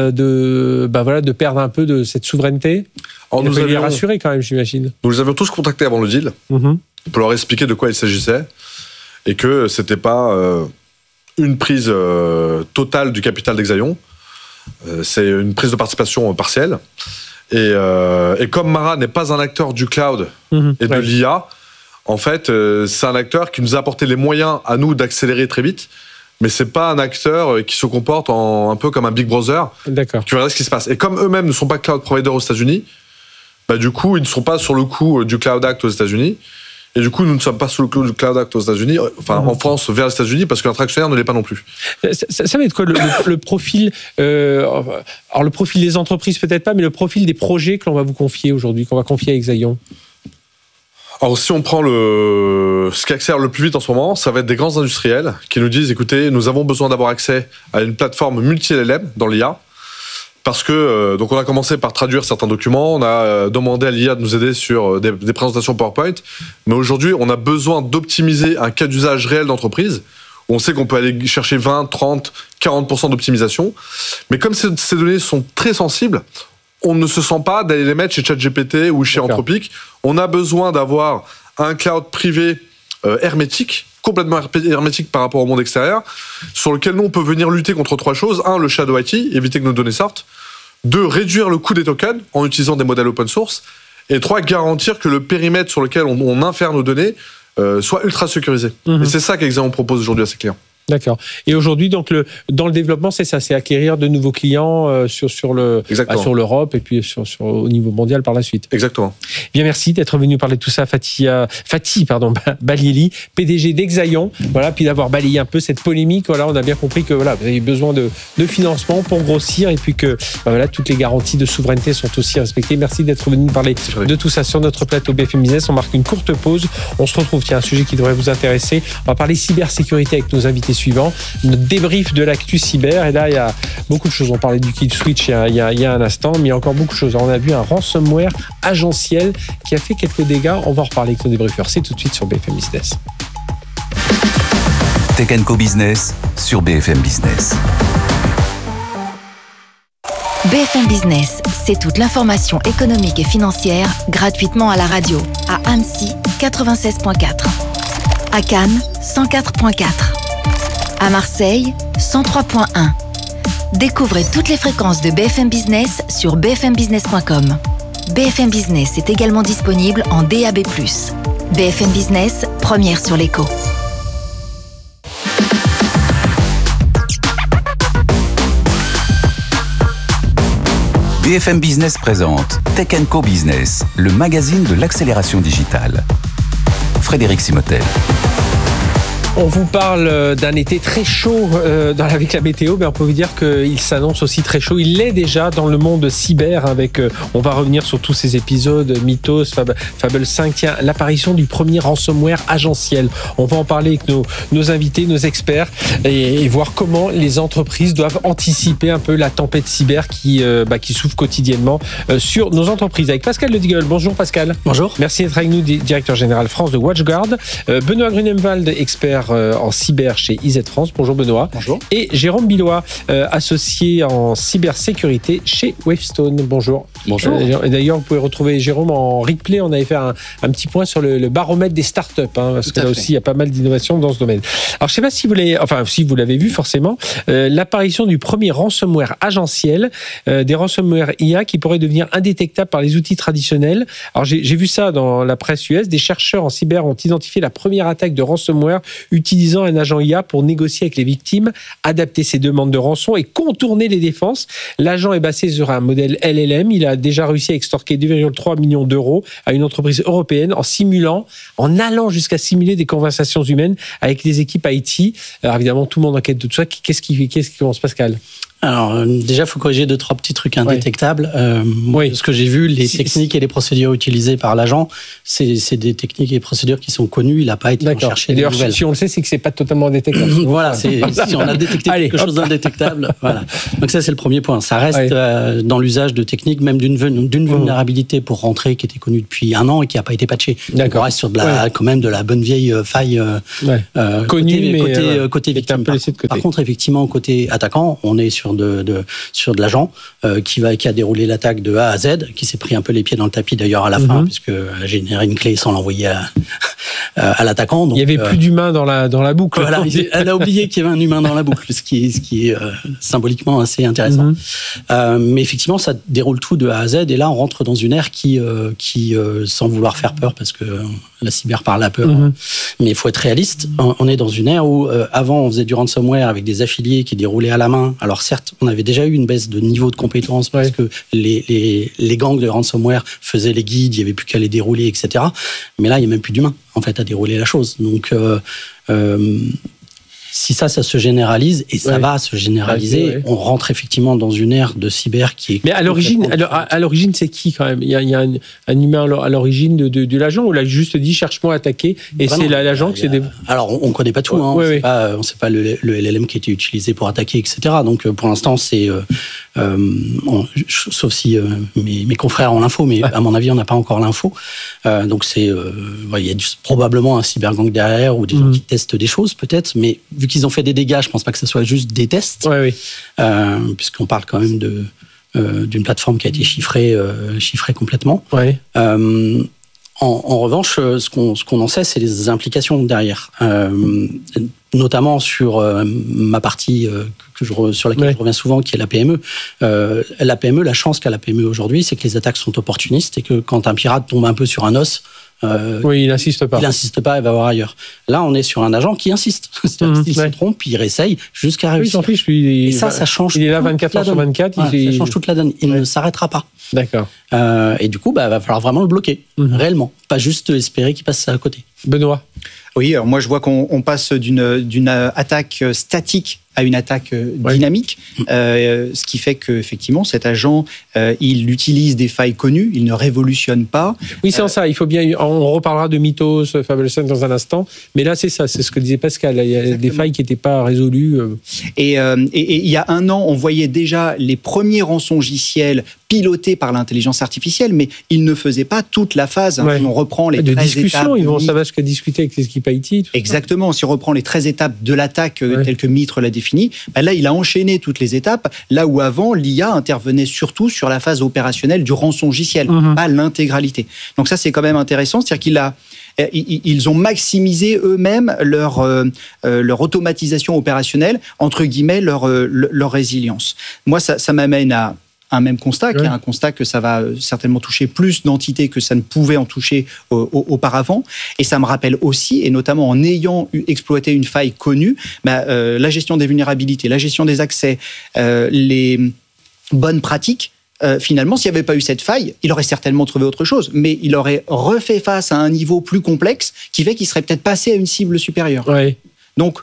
de perdre un peu de cette souveraineté? Alors, nous avions les rassurer quand même, j'imagine. Nous les avions tous contactés avant le deal pour leur expliquer de quoi il s'agissait et que c'était pas une prise totale du capital d'Exaion. C'est une prise de participation partielle. Et comme Mara n'est pas un acteur du cloud et de l'IA, en fait, c'est un acteur qui nous a apporté les moyens à nous d'accélérer très vite, mais c'est pas un acteur qui se comporte un peu comme un Big Brother, qui verra ce qui se passe. Et comme eux-mêmes ne sont pas cloud providers aux États-Unis, du coup, ils ne sont pas sur le coup du Cloud Act aux États-Unis. Et du coup, nous ne sommes pas sous le cloud du Cloud Act aux États-Unis, en France vers les États-Unis, parce que notre actionnaire ne l'est pas non plus. Ça va être quoi le profil alors le profil des entreprises peut-être pas, mais le profil des projets que l'on va vous confier aujourd'hui, qu'on va confier à Exaion? Alors si on prend ce qui accélère le plus vite en ce moment, ça va être des grands industriels qui nous disent, écoutez, nous avons besoin d'avoir accès à une plateforme multi-LLM dans l'IA, parce que donc on a commencé par traduire certains documents, on a demandé à l'IA de nous aider sur des présentations PowerPoint, mais aujourd'hui on a besoin d'optimiser un cas d'usage réel d'entreprise, où on sait qu'on peut aller chercher 20, 30, 40% d'optimisation, mais comme ces données sont très sensibles, on ne se sent pas d'aller les mettre chez ChatGPT ou chez Anthropic. On a besoin d'avoir un cloud privé hermétique, complètement hermétique par rapport au monde extérieur, sur lequel nous on peut venir lutter contre trois choses. 1, le shadow IT, éviter que nos données sortent. 2, réduire le coût des tokens en utilisant des modèles open source. Et 3, garantir que le périmètre sur lequel on infère nos données soit ultra sécurisé. Et c'est ça qu'Exaion propose aujourd'hui à ses clients. D'accord. Et aujourd'hui, donc dans le développement, c'est ça, c'est acquérir de nouveaux clients sur l'Europe et puis au niveau mondial par la suite. Exactement. Bien, merci d'être venu parler de tout ça, Fatih Balieli, PDG d'Exaion. Voilà, puis d'avoir balayé un peu cette polémique. Voilà, on a bien compris que vous avez besoin de financement pour grossir et puis que toutes les garanties de souveraineté sont aussi respectées. Merci d'être venu parler de tout ça sur notre plateau BFM Business. On marque une courte pause. On se retrouve. Tiens, un sujet qui devrait vous intéresser. On va parler cybersécurité avec nos invités suivants. Notre débrief de l'actu cyber. Et là, il y a beaucoup de choses. On parlait du kill switch il y a un instant, mais il y a encore beaucoup de choses. Alors, on a vu un ransomware agentiel qui a fait quelques dégâts. On va en reparler avec nos débriefeurs. C'est tout de suite sur BFM Business. Tech & Co Business sur BFM Business. BFM Business, c'est toute l'information économique et financière gratuitement à la radio. À Annecy, 96.4. À Cannes, 104.4. À Marseille, 103.1. Découvrez toutes les fréquences de BFM Business sur bfmbusiness.com. BFM Business est également disponible en DAB+. BFM Business, première sur l'écho. BFM Business présente Tech & Co Business, le magazine de l'accélération digitale. Frédéric Simotel. On vous parle d'un été très chaud avec la météo, mais on peut vous dire qu'il s'annonce aussi très chaud. Il l'est déjà dans le monde cyber avec, on va revenir sur tous ces épisodes, Mythos, Fable 5, tiens, l'apparition du premier ransomware agentiel. On va en parler avec nos invités, nos experts et voir comment les entreprises doivent anticiper un peu la tempête cyber qui souffle quotidiennement sur nos entreprises. Avec Pascal Le Digueul. Bonjour Pascal. Bonjour. Merci d'être avec nous, directeur général France de WatchGuard. Benoît Grunemwald, expert en cyber chez IZ France. Bonjour Benoît. Bonjour. Et Jérôme Billois, associé en cybersécurité chez Wavestone. Bonjour. Bonjour. Et d'ailleurs, vous pouvez retrouver Jérôme en replay. On avait fait un petit point sur le baromètre des startups, parce que là aussi, il y a pas mal d'innovations dans ce domaine. Alors, je ne sais pas si vous l'avez vu forcément, l'apparition du premier ransomware agentiel, des ransomware IA qui pourraient devenir indétectables par les outils traditionnels. Alors, j'ai vu ça dans la presse US. Des chercheurs en cyber ont identifié la première attaque de ransomware utilisant un agent IA pour négocier avec les victimes, adapter ses demandes de rançon et contourner les défenses. L'agent est basé sur un modèle LLM. Il a déjà réussi à extorquer 2,3 millions d'euros à une entreprise européenne en allant jusqu'à simuler des conversations humaines avec des équipes IT. Alors évidemment, tout le monde enquête de tout ça. Qu'est-ce qui commence, Pascal ? Alors, déjà, il faut corriger 2-3 petits trucs indétectables. Ce que j'ai vu, les techniques et les procédures utilisées par l'agent, c'est des techniques et procédures qui sont connues. Il n'a pas été chercher des nouvelles. Si on le sait, c'est que c'est pas totalement indétectable. Voilà, si on a détecté quelque chose d'indétectable. Voilà. Donc ça, c'est le premier point. Ça reste dans l'usage de techniques, même d'une vulnérabilité pour rentrer qui était connue depuis 1 an et qui n'a pas été patchée. Donc on reste sur quand même de la bonne vieille faille connue, côté victime. Par contre, effectivement, côté attaquant, on est sur de l'agent qui a déroulé l'attaque de A à Z, qui s'est pris un peu les pieds dans le tapis d'ailleurs à la fin, puisqu'elle a généré une clé sans l'envoyer à l'attaquant. Donc, il n'y avait plus d'humain dans la boucle. Voilà, elle a oublié qu'il y avait un humain dans la boucle, ce qui est symboliquement assez intéressant. Mais effectivement, ça déroule tout de A à Z, et là on rentre dans une ère qui sans vouloir faire peur, parce que la cyber parle à peur, mais il faut être réaliste. On est dans une ère où avant on faisait du ransomware avec des affiliés qui déroulaient à la main. Alors certes, on avait déjà eu une baisse de niveau de compétence parce que les gangs de ransomware faisaient les guides, il n'y avait plus qu'à les dérouler, etc. Mais là, il n'y a même plus d'humains en fait à dérouler la chose. Donc si ça se généralise, et ça va se généraliser, on rentre effectivement dans une ère de cyber qui est... Mais à l'origine, c'est qui quand même ? Il y a un humain à l'origine de l'agent, ou il a juste dit « cherche-moi à attaquer » et c'est l'agent qui s'est... Alors, on ne connaît pas tout, on ne sait pas le LLM qui a été utilisé pour attaquer, etc. Donc, pour l'instant, c'est... sauf si mes confrères ont l'info, mais à mon avis, on n'a pas encore l'info. Donc, il y a probablement un cybergang derrière, ou des gens qui testent des choses, peut-être, mais vu qu'ils ont fait des dégâts, je ne pense pas que ce soit juste des tests, puisqu'on parle quand même d'une plateforme qui a été chiffrée complètement. En revanche, ce qu'on en sait, c'est les implications derrière, notamment sur ma partie sur laquelle je reviens souvent, qui est la PME. La chance qu'a la PME aujourd'hui, c'est que les attaques sont opportunistes et que quand un pirate tombe un peu sur un os, il n'insiste pas. Il n'insiste pas, il va voir ailleurs. Là, on est sur un agent qui insiste. C'est-à-dire qu'il se trompe, il réessaye jusqu'à réussir. Il s'en fiche, lui. Et ça change. Il est là 24 heures sur 24. Ça change toute la donne. Il ne s'arrêtera pas. D'accord. Et du coup, va falloir vraiment le bloquer, réellement. Pas juste espérer qu'il passe à côté. Benoît. Oui, alors moi je vois qu'on passe d'une attaque statique à une attaque dynamique, ce qui fait qu'effectivement cet agent, il utilise des failles connues, il ne révolutionne pas. Oui, c'est ça, il faut bien, on reparlera de Mythos, Fableson dans un instant, mais là c'est ça, c'est ce que disait Pascal, il y a des failles qui n'étaient pas résolues. Et il y a 1 an, on voyait déjà les premiers rançongiciels pilotés par l'intelligence artificielle, mais ils ne faisaient pas toute la phase. On reprend les 13 étapes. De discussion, ils vont savoir ce qu'a discuté avec les équipes IT. Exactement, si on reprend les 13 étapes de l'attaque telles que Mitre l'a défini, là il a enchaîné toutes les étapes, là où avant l'IA intervenait surtout sur la phase opérationnelle du rançongiciel, pas l'intégralité. Donc ça c'est quand même intéressant, c'est-à-dire ils ont maximisé eux-mêmes leur automatisation opérationnelle, entre guillemets, leur résilience. Moi, ça m'amène à un même constat, qui est un constat que ça va certainement toucher plus d'entités que ça ne pouvait en toucher auparavant. Et ça me rappelle aussi, et notamment en ayant exploité une faille connue, la gestion des vulnérabilités, la gestion des accès, les bonnes pratiques. Finalement, s'il n'y avait pas eu cette faille, il aurait certainement trouvé autre chose, mais il aurait refait face à un niveau plus complexe qui fait qu'il serait peut-être passé à une cible supérieure. Donc,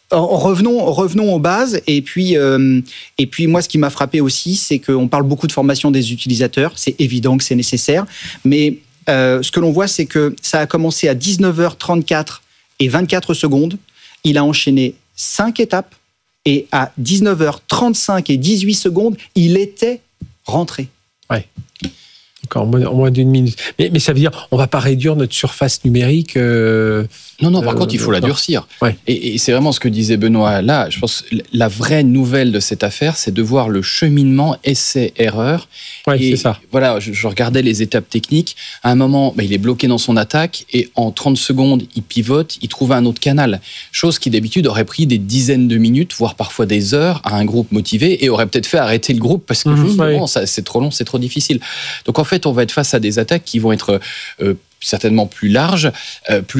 revenons aux bases. Et puis moi, ce qui m'a frappé aussi, c'est qu'on parle beaucoup de formation des utilisateurs. C'est évident que c'est nécessaire, mais ce que l'on voit, c'est que ça a commencé à 19h34 et 24 secondes. Il a enchaîné 5 étapes et à 19h35 et 18 secondes, il était rentré. Encore en moins d'1 minute. Mais ça veut dire, on ne va pas réduire notre surface numérique. Non, par contre, il faut la durcir. Et c'est vraiment ce que disait Benoît là. Je pense que la vraie nouvelle de cette affaire, c'est de voir le cheminement essai-erreur. C'est ça. Voilà, je regardais les étapes techniques. À un moment, il est bloqué dans son attaque et en 30 secondes, il pivote, il trouve un autre canal. Chose qui d'habitude aurait pris des dizaines de minutes, voire parfois des heures à un groupe motivé et aurait peut-être fait arrêter le groupe parce que justement, c'est trop long, c'est trop difficile. Donc en fait, on va être face à des attaques qui vont être certainement plus larges, plus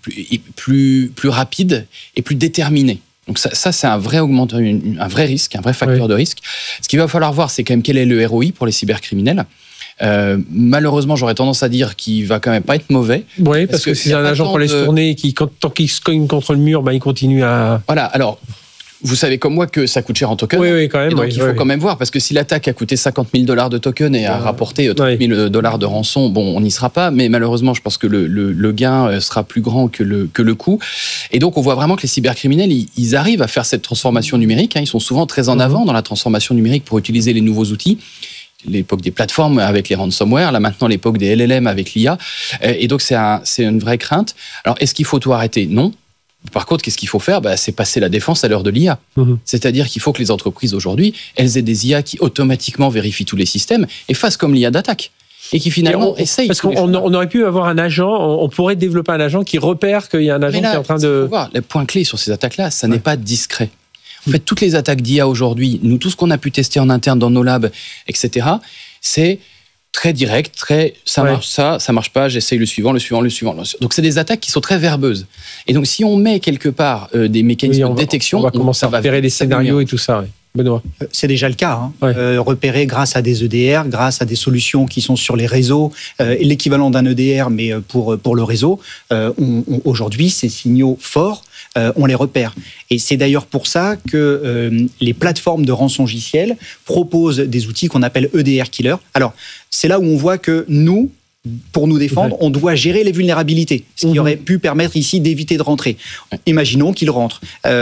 plus rapide et plus déterminé. Donc ça c'est un vrai risque, un vrai facteur de risque. Ce qu'il va falloir voir, c'est quand même quel est le ROI pour les cybercriminels. Malheureusement, j'aurais tendance à dire qu'il va quand même pas être mauvais. Oui, parce que si un agent qu'on laisse tourner et tant qu'il se cogne contre le mur, il continue à... Voilà, alors... Vous savez comme moi que ça coûte cher en token. Oui, quand même. Et donc il faut quand même voir, parce que si l'attaque a coûté $50 000 de token et a rapporté $30 000 de rançon, on n'y sera pas. Mais malheureusement, je pense que le gain sera plus grand que le coût. Et donc on voit vraiment que les cybercriminels, ils arrivent à faire cette transformation numérique. Ils sont souvent très en avant dans la transformation numérique pour utiliser les nouveaux outils. L'époque des plateformes avec les ransomware, là maintenant l'époque des LLM avec l'IA. Et donc c'est une vraie crainte. Alors est-ce qu'il faut tout arrêter ? Non. Par contre, qu'est-ce qu'il faut faire ? C'est passer la défense à l'heure de l'IA. C'est-à-dire qu'il faut que les entreprises aujourd'hui, elles aient des IA qui automatiquement vérifient tous les systèmes et fassent comme l'IA d'attaque. Et qui finalement essaye. Parce qu'on aurait pu avoir un agent, on pourrait développer un agent qui repère qu'il y a un agent qui est en train de... Faut voir, le point clé sur ces attaques-là, ça n'est pas discret. En fait, toutes les attaques d'IA aujourd'hui, nous, tout ce qu'on a pu tester en interne dans nos labs, etc., c'est très direct, ça marche ça marche pas, j'essaye le suivant. Donc c'est des attaques qui sont très verbeuses. Et donc si on met quelque part des mécanismes de détection, on va commencer à repérer les scénarios et tout ça. Benoît. C'est déjà le cas. Repérer grâce à des EDR, grâce à des solutions qui sont sur les réseaux, l'équivalent d'un EDR, mais pour le réseau. Aujourd'hui, ces signaux forts, on les repère. Et c'est d'ailleurs pour ça que les plateformes de rançongiciel proposent des outils qu'on appelle EDR Killer. Alors, c'est là où on voit que nous, pour nous défendre, on doit gérer les vulnérabilités, ce qui aurait pu permettre ici d'éviter de rentrer. Imaginons qu'ils rentrent.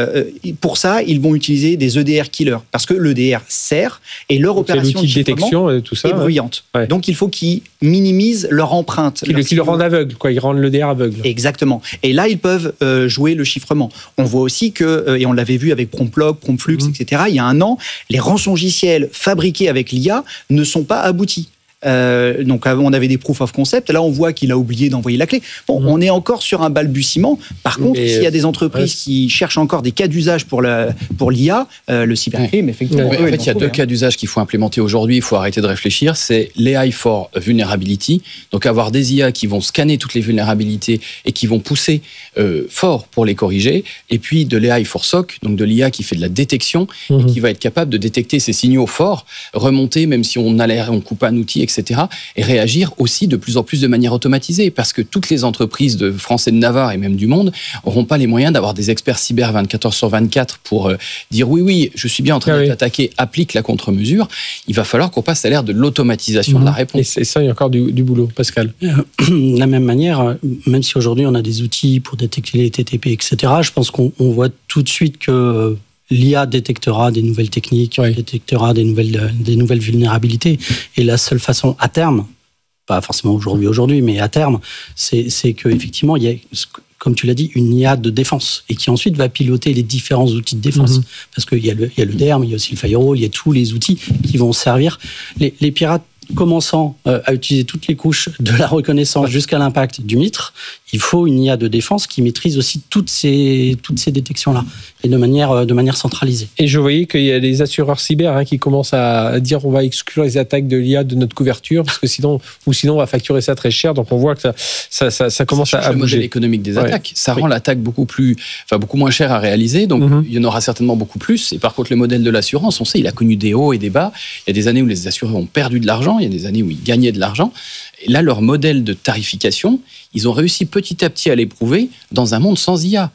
Pour ça, ils vont utiliser des EDR killers, parce que l'EDR sert et leur opération de détection est bruyante. Donc il faut qu'ils minimisent leur empreinte. Qu'ils le rendent aveugle, ils rendent l'EDR aveugle. Exactement. Et là, ils peuvent jouer le chiffrement. On voit aussi que, et on l'avait vu avec Promplog, Promptflux, etc., il y a un an, les rançongiciels fabriqués avec l'IA ne sont pas aboutis. Donc on avait des proof of concept. Là, on voit qu'il a oublié d'envoyer la clé. On est encore sur un balbutiement. Par contre, s'il y a des entreprises qui cherchent encore des cas d'usage pour l'IA, le cybercrime, effectivement. En fait, il y a deux cas d'usage qu'il faut implémenter aujourd'hui. Il faut arrêter de réfléchir. C'est l'AI for Vulnerability. Donc avoir des IA qui vont scanner toutes les vulnérabilités et qui vont pousser fort pour les corriger. Et puis de l'AI for SOC, donc de l'IA qui fait de la détection et qui va être capable de détecter ces signaux forts, remonter même si on coupe un outil, etc. Et réagir aussi de plus en plus de manière automatisée, parce que toutes les entreprises de France et de Navarre et même du monde n'auront pas les moyens d'avoir des experts cyber 24 heures sur 24 pour dire oui, je suis bien en train d'être attaqué, applique la contre-mesure. Il va falloir qu'on passe à l'ère de l'automatisation de la réponse. Et ça, il y a encore du boulot. Pascal. De la même manière, même si aujourd'hui on a des outils pour détecter les TTP, etc., je pense qu'on voit tout de suite que l'IA détectera des nouvelles techniques, détectera des nouvelles vulnérabilités. Et la seule façon, à terme, pas forcément aujourd'hui, mais à terme, c'est qu'effectivement, il y a, comme tu l'as dit, une IA de défense et qui ensuite va piloter les différents outils de défense. Parce qu'il y a le DERM, il y a aussi le firewall, il y a tous les outils qui vont servir. Les pirates commençant à utiliser toutes les couches de la reconnaissance jusqu'à l'impact du MITRE, il faut une IA de défense qui maîtrise aussi toutes ces détections-là et de manière centralisée. Et je voyais qu'il y a des assureurs cyber qui commencent à dire on va exclure les attaques de l'IA de notre couverture parce que sinon on va facturer ça très cher. Donc on voit que ça commence à bouger. Le modèle économique des attaques, ça rend l'attaque beaucoup moins chère à réaliser. Donc il y en aura certainement beaucoup plus. Et par contre le modèle de l'assurance, on sait, il a connu des hauts et des bas. Il y a des années où les assureurs ont perdu de l'argent. Il y a des années où ils gagnaient de l'argent. Et là, leur modèle de tarification, ils ont réussi petit à petit à l'éprouver dans un monde sans IA.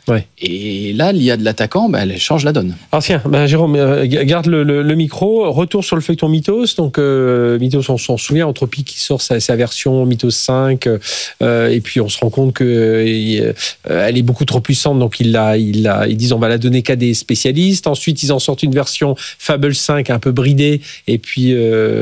Et là, l'IA de l'attaquant, elle change la donne. Alors tiens, Jérôme, garde le micro. Retour sur le feuilleton Mythos. Donc Mythos, on s'en souvient, Anthropic qui sort sa version Mythos 5. Et puis on se rend compte qu'elle est beaucoup trop puissante. Donc ils disent on va la donner qu'à des spécialistes. Ensuite, ils en sortent une version Fable 5 un peu bridée. Et puis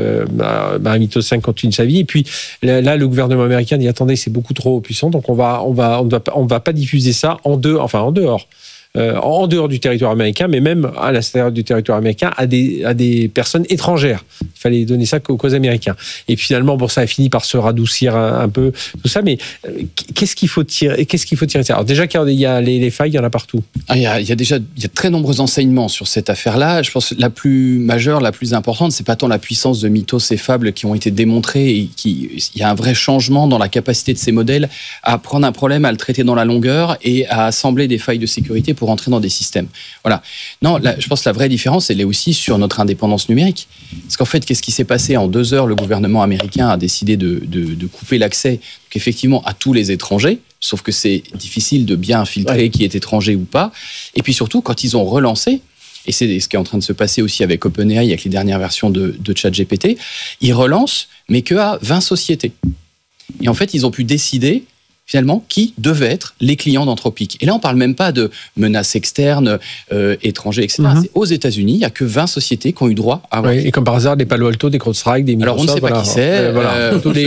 Mythos 5 continue sa vie. Et puis là, le gouvernement américain dit attendez, c'est beaucoup trop puissant, donc on va pas diffuser ça en dehors. en dehors du territoire américain, mais même à l'intérieur du territoire américain, à des personnes étrangères. Il fallait donner ça qu'aux Américains. Et puis finalement, bon, ça a fini par se radoucir un peu, tout ça. Mais qu'est-ce qu'il faut tirer de ça? Alors déjà qu'il y a les failles, il y en a partout. Il y a de très nombreux enseignements sur cette affaire-là. Je pense que la plus majeure, la plus importante, c'est pas tant la puissance de mythos et fables qui ont été démontrés et il y a un vrai changement dans la capacité de ces modèles à prendre un problème, à le traiter dans la longueur et à assembler des failles de sécurité pour entrer dans des systèmes. Voilà. Non, je pense que la vraie différence, elle est aussi sur notre indépendance numérique. Parce qu'en fait, qu'est-ce qui s'est passé? En 2 heures, le gouvernement américain a décidé de couper l'accès, effectivement, à tous les étrangers. Sauf que c'est difficile de bien filtrer qui est étranger ou pas. Et puis surtout, quand ils ont relancé, et c'est ce qui est en train de se passer aussi avec OpenAI, avec les dernières versions de ChatGPT, ils relancent, mais qu'à 20 sociétés. Et en fait, ils ont pu décider finalement qui devaient être les clients d'Anthropic. Et là, on ne parle même pas de menaces externes, étrangers, etc. C'est aux États-Unis, il n'y a que 20 sociétés qui ont eu droit à... Oui, et comme par hasard, des Palo Alto, des CrowdStrike, des Microsoft... Alors, on ne sait pas qui c'est. Tous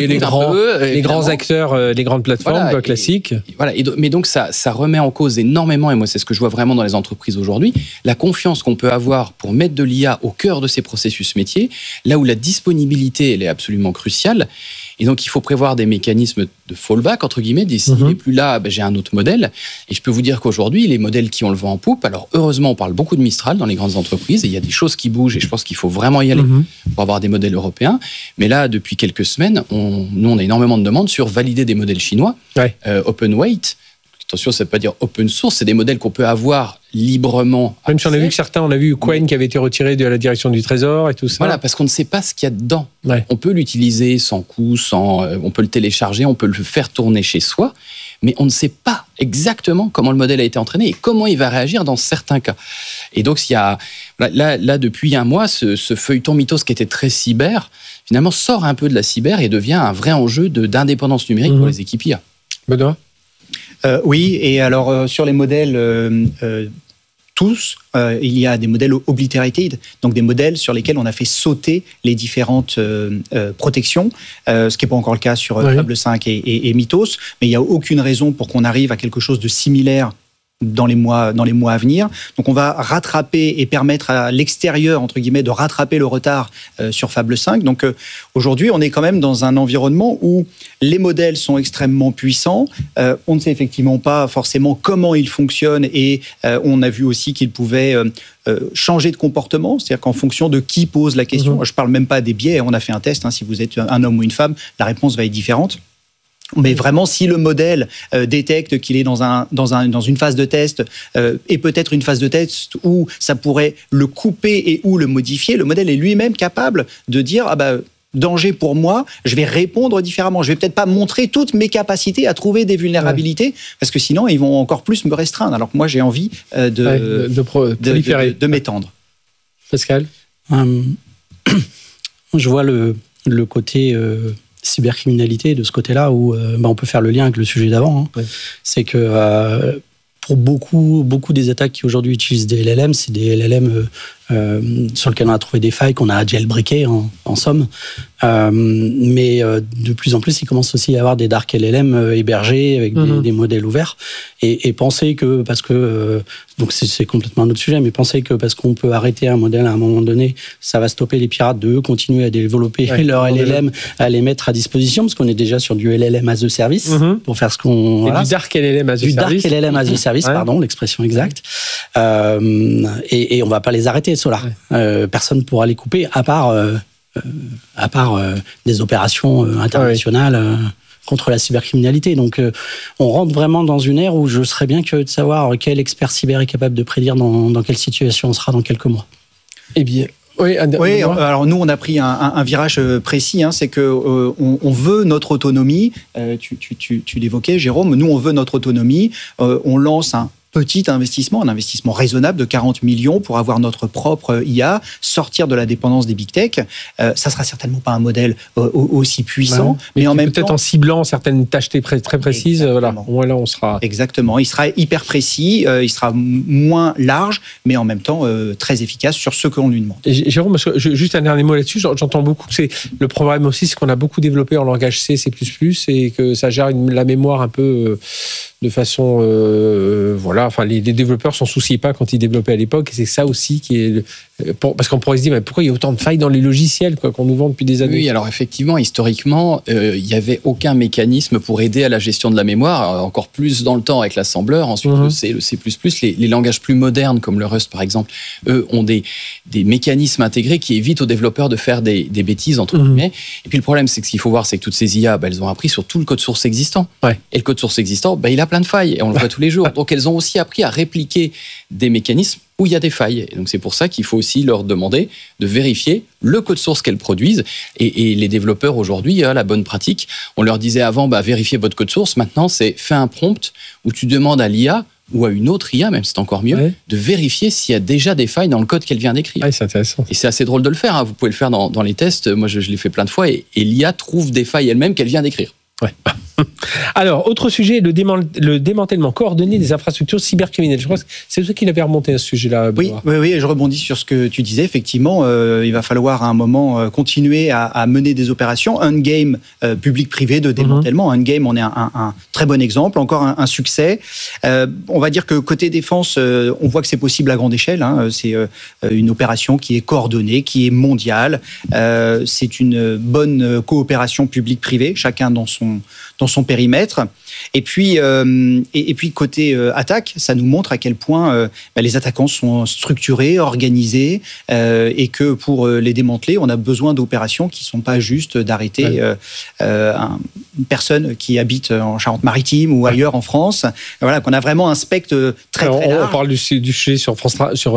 les grands acteurs, les grandes plateformes classiques. Mais donc, ça remet en cause énormément, et moi, c'est ce que je vois vraiment dans les entreprises aujourd'hui, la confiance qu'on peut avoir pour mettre de l'IA au cœur de ces processus métiers, là où la disponibilité, elle est absolument cruciale. Et donc, il faut prévoir des mécanismes de fallback, entre guillemets, s'il n'est plus là, j'ai un autre modèle. Et je peux vous dire qu'aujourd'hui, les modèles qui ont le vent en poupe, alors heureusement, on parle beaucoup de Mistral dans les grandes entreprises, et il y a des choses qui bougent, et je pense qu'il faut vraiment y aller pour avoir des modèles européens. Mais là, depuis quelques semaines, nous, on a énormément de demandes sur valider des modèles chinois, open weight. Attention, ça ne veut pas dire open source, c'est des modèles qu'on peut avoir librement. Même si on a vu que certains, on a vu Qwen qui avait été retiré de la direction du Trésor et tout ça. Voilà, parce qu'on ne sait pas ce qu'il y a dedans. On peut l'utiliser sans coût, on peut le télécharger, on peut le faire tourner chez soi, mais on ne sait pas exactement comment le modèle a été entraîné et comment il va réagir dans certains cas. Et donc, il y a, là depuis un mois, ce feuilleton mythos qui était très cyber, finalement sort un peu de la cyber et devient un vrai enjeu d'indépendance numérique pour les équipes IA. Benoît ? Oui, et alors sur les modèles tous, il y a des modèles obliterated, donc des modèles sur lesquels on a fait sauter les différentes protections, ce qui n'est pas encore le cas sur Fable 5 et Mythos, mais il n'y a aucune raison pour qu'on arrive à quelque chose de similaire dans les mois à venir. Donc on va rattraper et permettre à l'extérieur, entre guillemets, de rattraper le retard sur Fable 5. Donc aujourd'hui, on est quand même dans un environnement où les modèles sont extrêmement puissants. On ne sait effectivement pas forcément comment ils fonctionnent et on a vu aussi qu'ils pouvaient changer de comportement, c'est-à-dire qu'en fonction de qui pose la question, je ne parle même pas des biais, on a fait un test, si vous êtes un homme ou une femme, la réponse va être différente. Mais vraiment, si le modèle détecte qu'il est dans une phase de test et peut-être une phase de test où ça pourrait le couper et ou le modifier, le modèle est lui-même capable de dire danger pour moi, je vais répondre différemment. Je vais peut-être pas montrer toutes mes capacités à trouver des vulnérabilités parce que sinon ils vont encore plus me restreindre. Alors que moi j'ai envie de m'étendre. Pascal, je vois le côté cybercriminalité de ce côté-là où on peut faire le lien avec le sujet d'avant. C'est que pour beaucoup des attaques qui aujourd'hui utilisent des LLM, c'est des LLM sur lesquels on a trouvé des failles qu'on a jailbreakées en somme. Mais de plus en plus, il commence aussi à y avoir des dark LLM hébergés avec des modèles ouverts. Et penser que, parce que, donc c'est complètement un autre sujet, mais penser que parce qu'on peut arrêter un modèle à un moment donné, ça va stopper les pirates de continuer à développer leur LLM, à les mettre à disposition, parce qu'on est déjà sur du LLM as a service, pour faire ce qu'on... Du dark LLM as a service. Du dark LLM as a service, pardon, l'expression exacte. Et on va pas les arrêter, ceux-là. Personne ne pourra les couper, à part des opérations internationales contre la cybercriminalité. Donc, on rentre vraiment dans une ère où je serais bien curieux de savoir quel expert cyber est capable de prédire dans quelle situation on sera dans quelques mois. Eh bien... Oui, alors nous, on a pris un virage précis, c'est que on veut notre autonomie. Tu l'évoquais, Jérôme. Nous, on veut notre autonomie. On lance un investissement raisonnable de 40 millions pour avoir notre propre IA, sortir de la dépendance des big tech. Ça sera certainement pas un modèle aussi puissant, mais en même temps... Peut-être en ciblant certaines tâches très précises, voilà. Au moins là, on sera... Exactement. Il sera hyper précis, il sera moins large, mais en même temps très efficace sur ce qu'on lui demande. Et Jérôme, juste un dernier mot là-dessus, j'entends beaucoup que le problème aussi, c'est qu'on a beaucoup développé en langage C, C++, et que ça gère la mémoire un peu de façon... voilà, enfin, les développeurs s'en souciaient pas quand ils développaient à l'époque, et c'est ça aussi qui est parce qu'on pourrait se dire, mais pourquoi il y a autant de failles dans les logiciels, quoi, qu'on nous vend depuis des années? Oui, alors effectivement, historiquement, il n'y avait aucun mécanisme pour aider à la gestion de la mémoire, encore plus dans le temps avec l'assembleur. Ensuite, le C++, les langages plus modernes comme le Rust par exemple, eux ont des mécanismes intégrés qui évitent aux développeurs de faire des bêtises entre guillemets. Et puis le problème, c'est que ce qu'il faut voir, c'est que toutes ces IA, elles ont appris sur tout le code source existant. Ouais. Et le code source existant, il a plein de failles et on le voit tous les jours. Donc elles ont aussi appris à répliquer des mécanismes où il y a des failles. Et donc c'est pour ça qu'il faut aussi leur demander de vérifier le code source qu'elles produisent. Et les développeurs aujourd'hui, la bonne pratique, on leur disait avant, vérifiez votre code source. Maintenant, c'est fais un prompt où tu demandes à l'IA ou à une autre IA, même si c'est encore mieux, de vérifier s'il y a déjà des failles dans le code qu'elle vient d'écrire. Ouais, c'est intéressant. Et c'est assez drôle de le faire. Vous pouvez le faire dans les tests. Moi, je l'ai fait plein de fois. Et l'IA trouve des failles elle-même qu'elle vient d'écrire. Ouais. Alors, autre sujet, le démantèlement coordonné des infrastructures cybercriminelles. Je crois que c'est toi qui l'avais remonté à ce sujet-là. Oui, je rebondis sur ce que tu disais. Effectivement, il va falloir à un moment continuer à mener des opérations. Endgame public-privé de démantèlement. Endgame, on est un très bon exemple, encore un succès. On va dire que côté défense, on voit que c'est possible à grande échelle. C'est une opération qui est coordonnée, qui est mondiale. C'est une bonne coopération public-privé, chacun dans son périmètre. Et puis côté attaque, ça nous montre à quel point les attaquants sont structurés, organisés, et que pour les démanteler, on a besoin d'opérations qui ne sont pas juste d'arrêter une personne qui habite en Charente-Maritime ou ailleurs en France. Voilà, qu'on a vraiment un spectre très large. On parle du sujet sur France,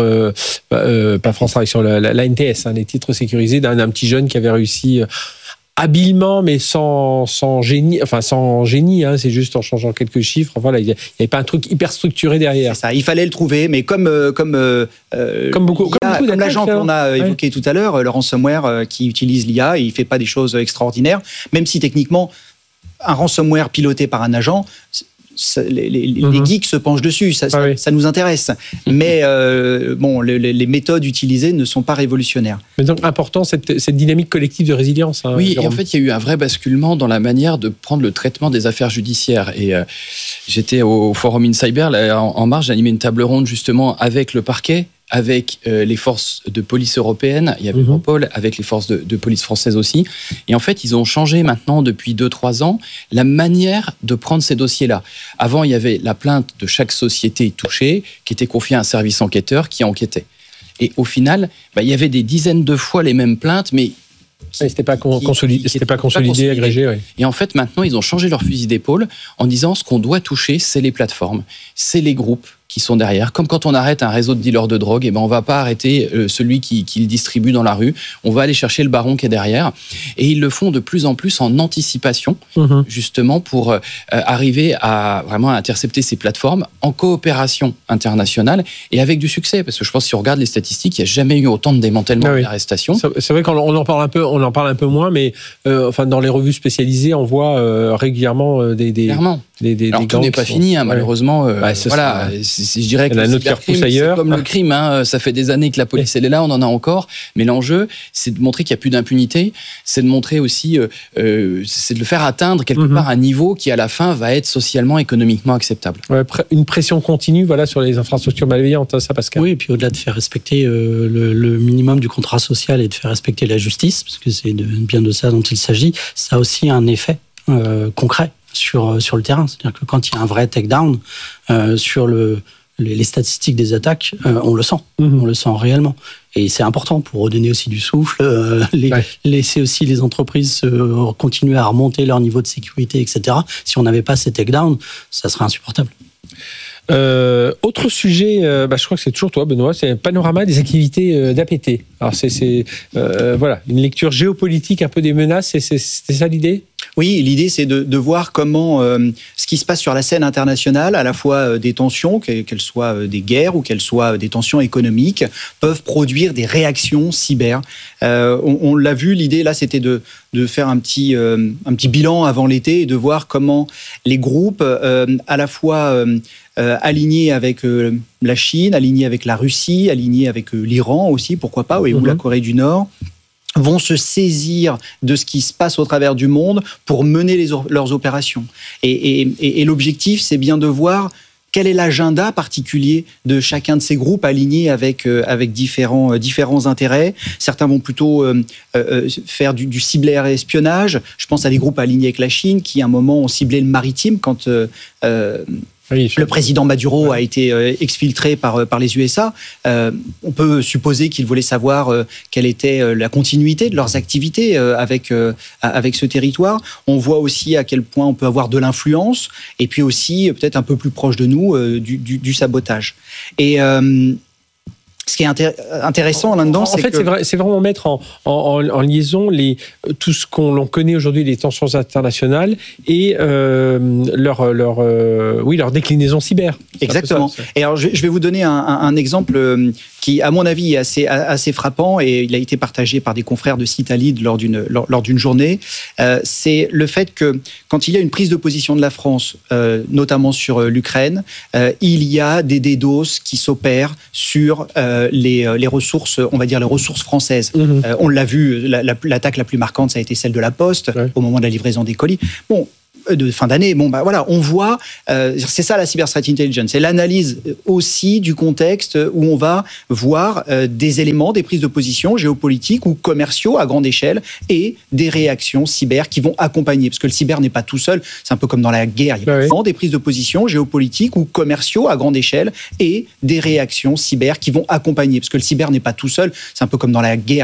pas France Travail, sur la NTS, les titres sécurisés d'un petit jeune qui avait réussi habilement, mais sans génie, c'est juste en changeant quelques chiffres. Voilà, il n'y avait pas un truc hyper structuré derrière. C'est ça, il fallait le trouver, mais comme l'agent qu'on a évoqué tout à l'heure, le ransomware qui utilise l'IA, il ne fait pas des choses extraordinaires, même si techniquement, un ransomware piloté par un agent, les geeks se penchent dessus, ça nous intéresse. Mais les méthodes utilisées ne sont pas révolutionnaires. Mais donc important cette dynamique collective de résilience. Oui, et en fait, il y a eu un vrai basculement dans la manière de prendre le traitement des affaires judiciaires. Et j'étais au Forum InCyber, en mars, j'animais une table ronde justement avec le parquet, avec les forces de police européennes, il y avait Europol, avec les forces de police françaises aussi. Et en fait, ils ont changé maintenant, depuis 2-3 ans, la manière de prendre ces dossiers-là. Avant, il y avait la plainte de chaque société touchée qui était confiée à un service enquêteur qui enquêtait. Et au final, il y avait des dizaines de fois les mêmes plaintes, mais c'était pas consolidé, agrégé. Oui. Et en fait, maintenant, ils ont changé leur fusil d'épaule en disant ce qu'on doit toucher, c'est les plateformes, c'est les groupes qui sont derrière. Comme quand on arrête un réseau de dealers de drogue, on va pas arrêter celui qui le distribue dans la rue. On va aller chercher le baron qui est derrière. Et ils le font de plus en plus en anticipation, justement pour arriver à vraiment intercepter ces plateformes en coopération internationale et avec du succès. Parce que je pense que si on regarde les statistiques, il n'y a jamais eu autant de démantèlement et d'arrestations. C'est vrai qu'on en parle un peu moins, mais dans les revues spécialisées, on voit régulièrement des Clairement. Alors tout n'est pas fini, malheureusement. Je dirais que c'est comme le crime. Ça fait des années que la police elle est là, on en a encore. Mais l'enjeu, c'est de montrer qu'il n'y a plus d'impunité. C'est de montrer aussi, c'est de le faire atteindre quelque part un niveau qui à la fin va être socialement, économiquement acceptable. Une pression continue, sur les infrastructures malveillantes, ça, Pascal. Oui, et puis au-delà de faire respecter le minimum du contrat social et de faire respecter la justice, parce que c'est bien de ça dont il s'agit, ça a aussi un effet concret sur le terrain. C'est-à-dire que quand il y a un vrai take-down sur les statistiques des attaques, on le sent. On le sent réellement. Et c'est important pour redonner aussi du souffle, laisser aussi les entreprises continuer à remonter leur niveau de sécurité, etc. Si on n'avait pas ces take-downs, ça serait insupportable. Autre sujet, je crois que c'est toujours toi, Benoît, c'est un panorama des activités d'APT. Alors c'est une lecture géopolitique un peu des menaces, c'était ça l'idée ? Oui, l'idée c'est de voir comment ce qui se passe sur la scène internationale, à la fois des tensions, qu'elles soient des guerres ou qu'elles soient des tensions économiques, peuvent produire des réactions cyber. On l'a vu, l'idée là c'était de faire un petit bilan avant l'été et de voir comment les groupes à la fois alignés avec la Chine, alignés avec la Russie, alignés avec l'Iran aussi, pourquoi pas, ou la Corée du Nord, vont se saisir de ce qui se passe au travers du monde pour mener leurs opérations. Et l'objectif, c'est bien de voir quel est l'agenda particulier de chacun de ces groupes alignés avec différents intérêts. Certains vont plutôt faire du cyber-espionnage. Je pense à des groupes alignés avec la Chine qui, à un moment, ont ciblé le maritime quand le président Maduro a été exfiltré par les USA. On peut supposer qu'ils voulaient savoir quelle était la continuité de leurs activités avec ce territoire. On voit aussi à quel point on peut avoir de l'influence et puis aussi, peut-être un peu plus proche de nous, du sabotage. Et ce qui est intéressant là-dedans, c'est que... c'est vraiment mettre en liaison tout ce qu'on connaît aujourd'hui, les tensions internationales et leur déclinaison cyber. Exactement. Et alors, je vais vous donner un exemple qui, à mon avis, est assez frappant et il a été partagé par des confrères de Citalid lors d'une journée. C'est le fait que quand il y a une prise de position de la France, notamment sur l'Ukraine, il y a des DDoS qui s'opèrent sur les ressources, on va dire les ressources françaises. On l'a vu, l'attaque la plus marquante, ça a été celle de la Poste, au moment de la livraison des colis. Bon, de fin d'année, voilà, on voit, c'est ça la cyber threat intelligence, c'est l'analyse aussi du contexte où on va voir des éléments, des prises de position géopolitiques ou commerciaux à grande échelle et des réactions cyber qui vont accompagner, parce que le cyber n'est pas tout seul, c'est un peu comme dans la guerre, il y a des prises de position géopolitiques ou commerciaux à grande échelle et des réactions cyber qui vont accompagner, parce que le cyber n'est pas tout seul, c'est un peu comme dans la guerre.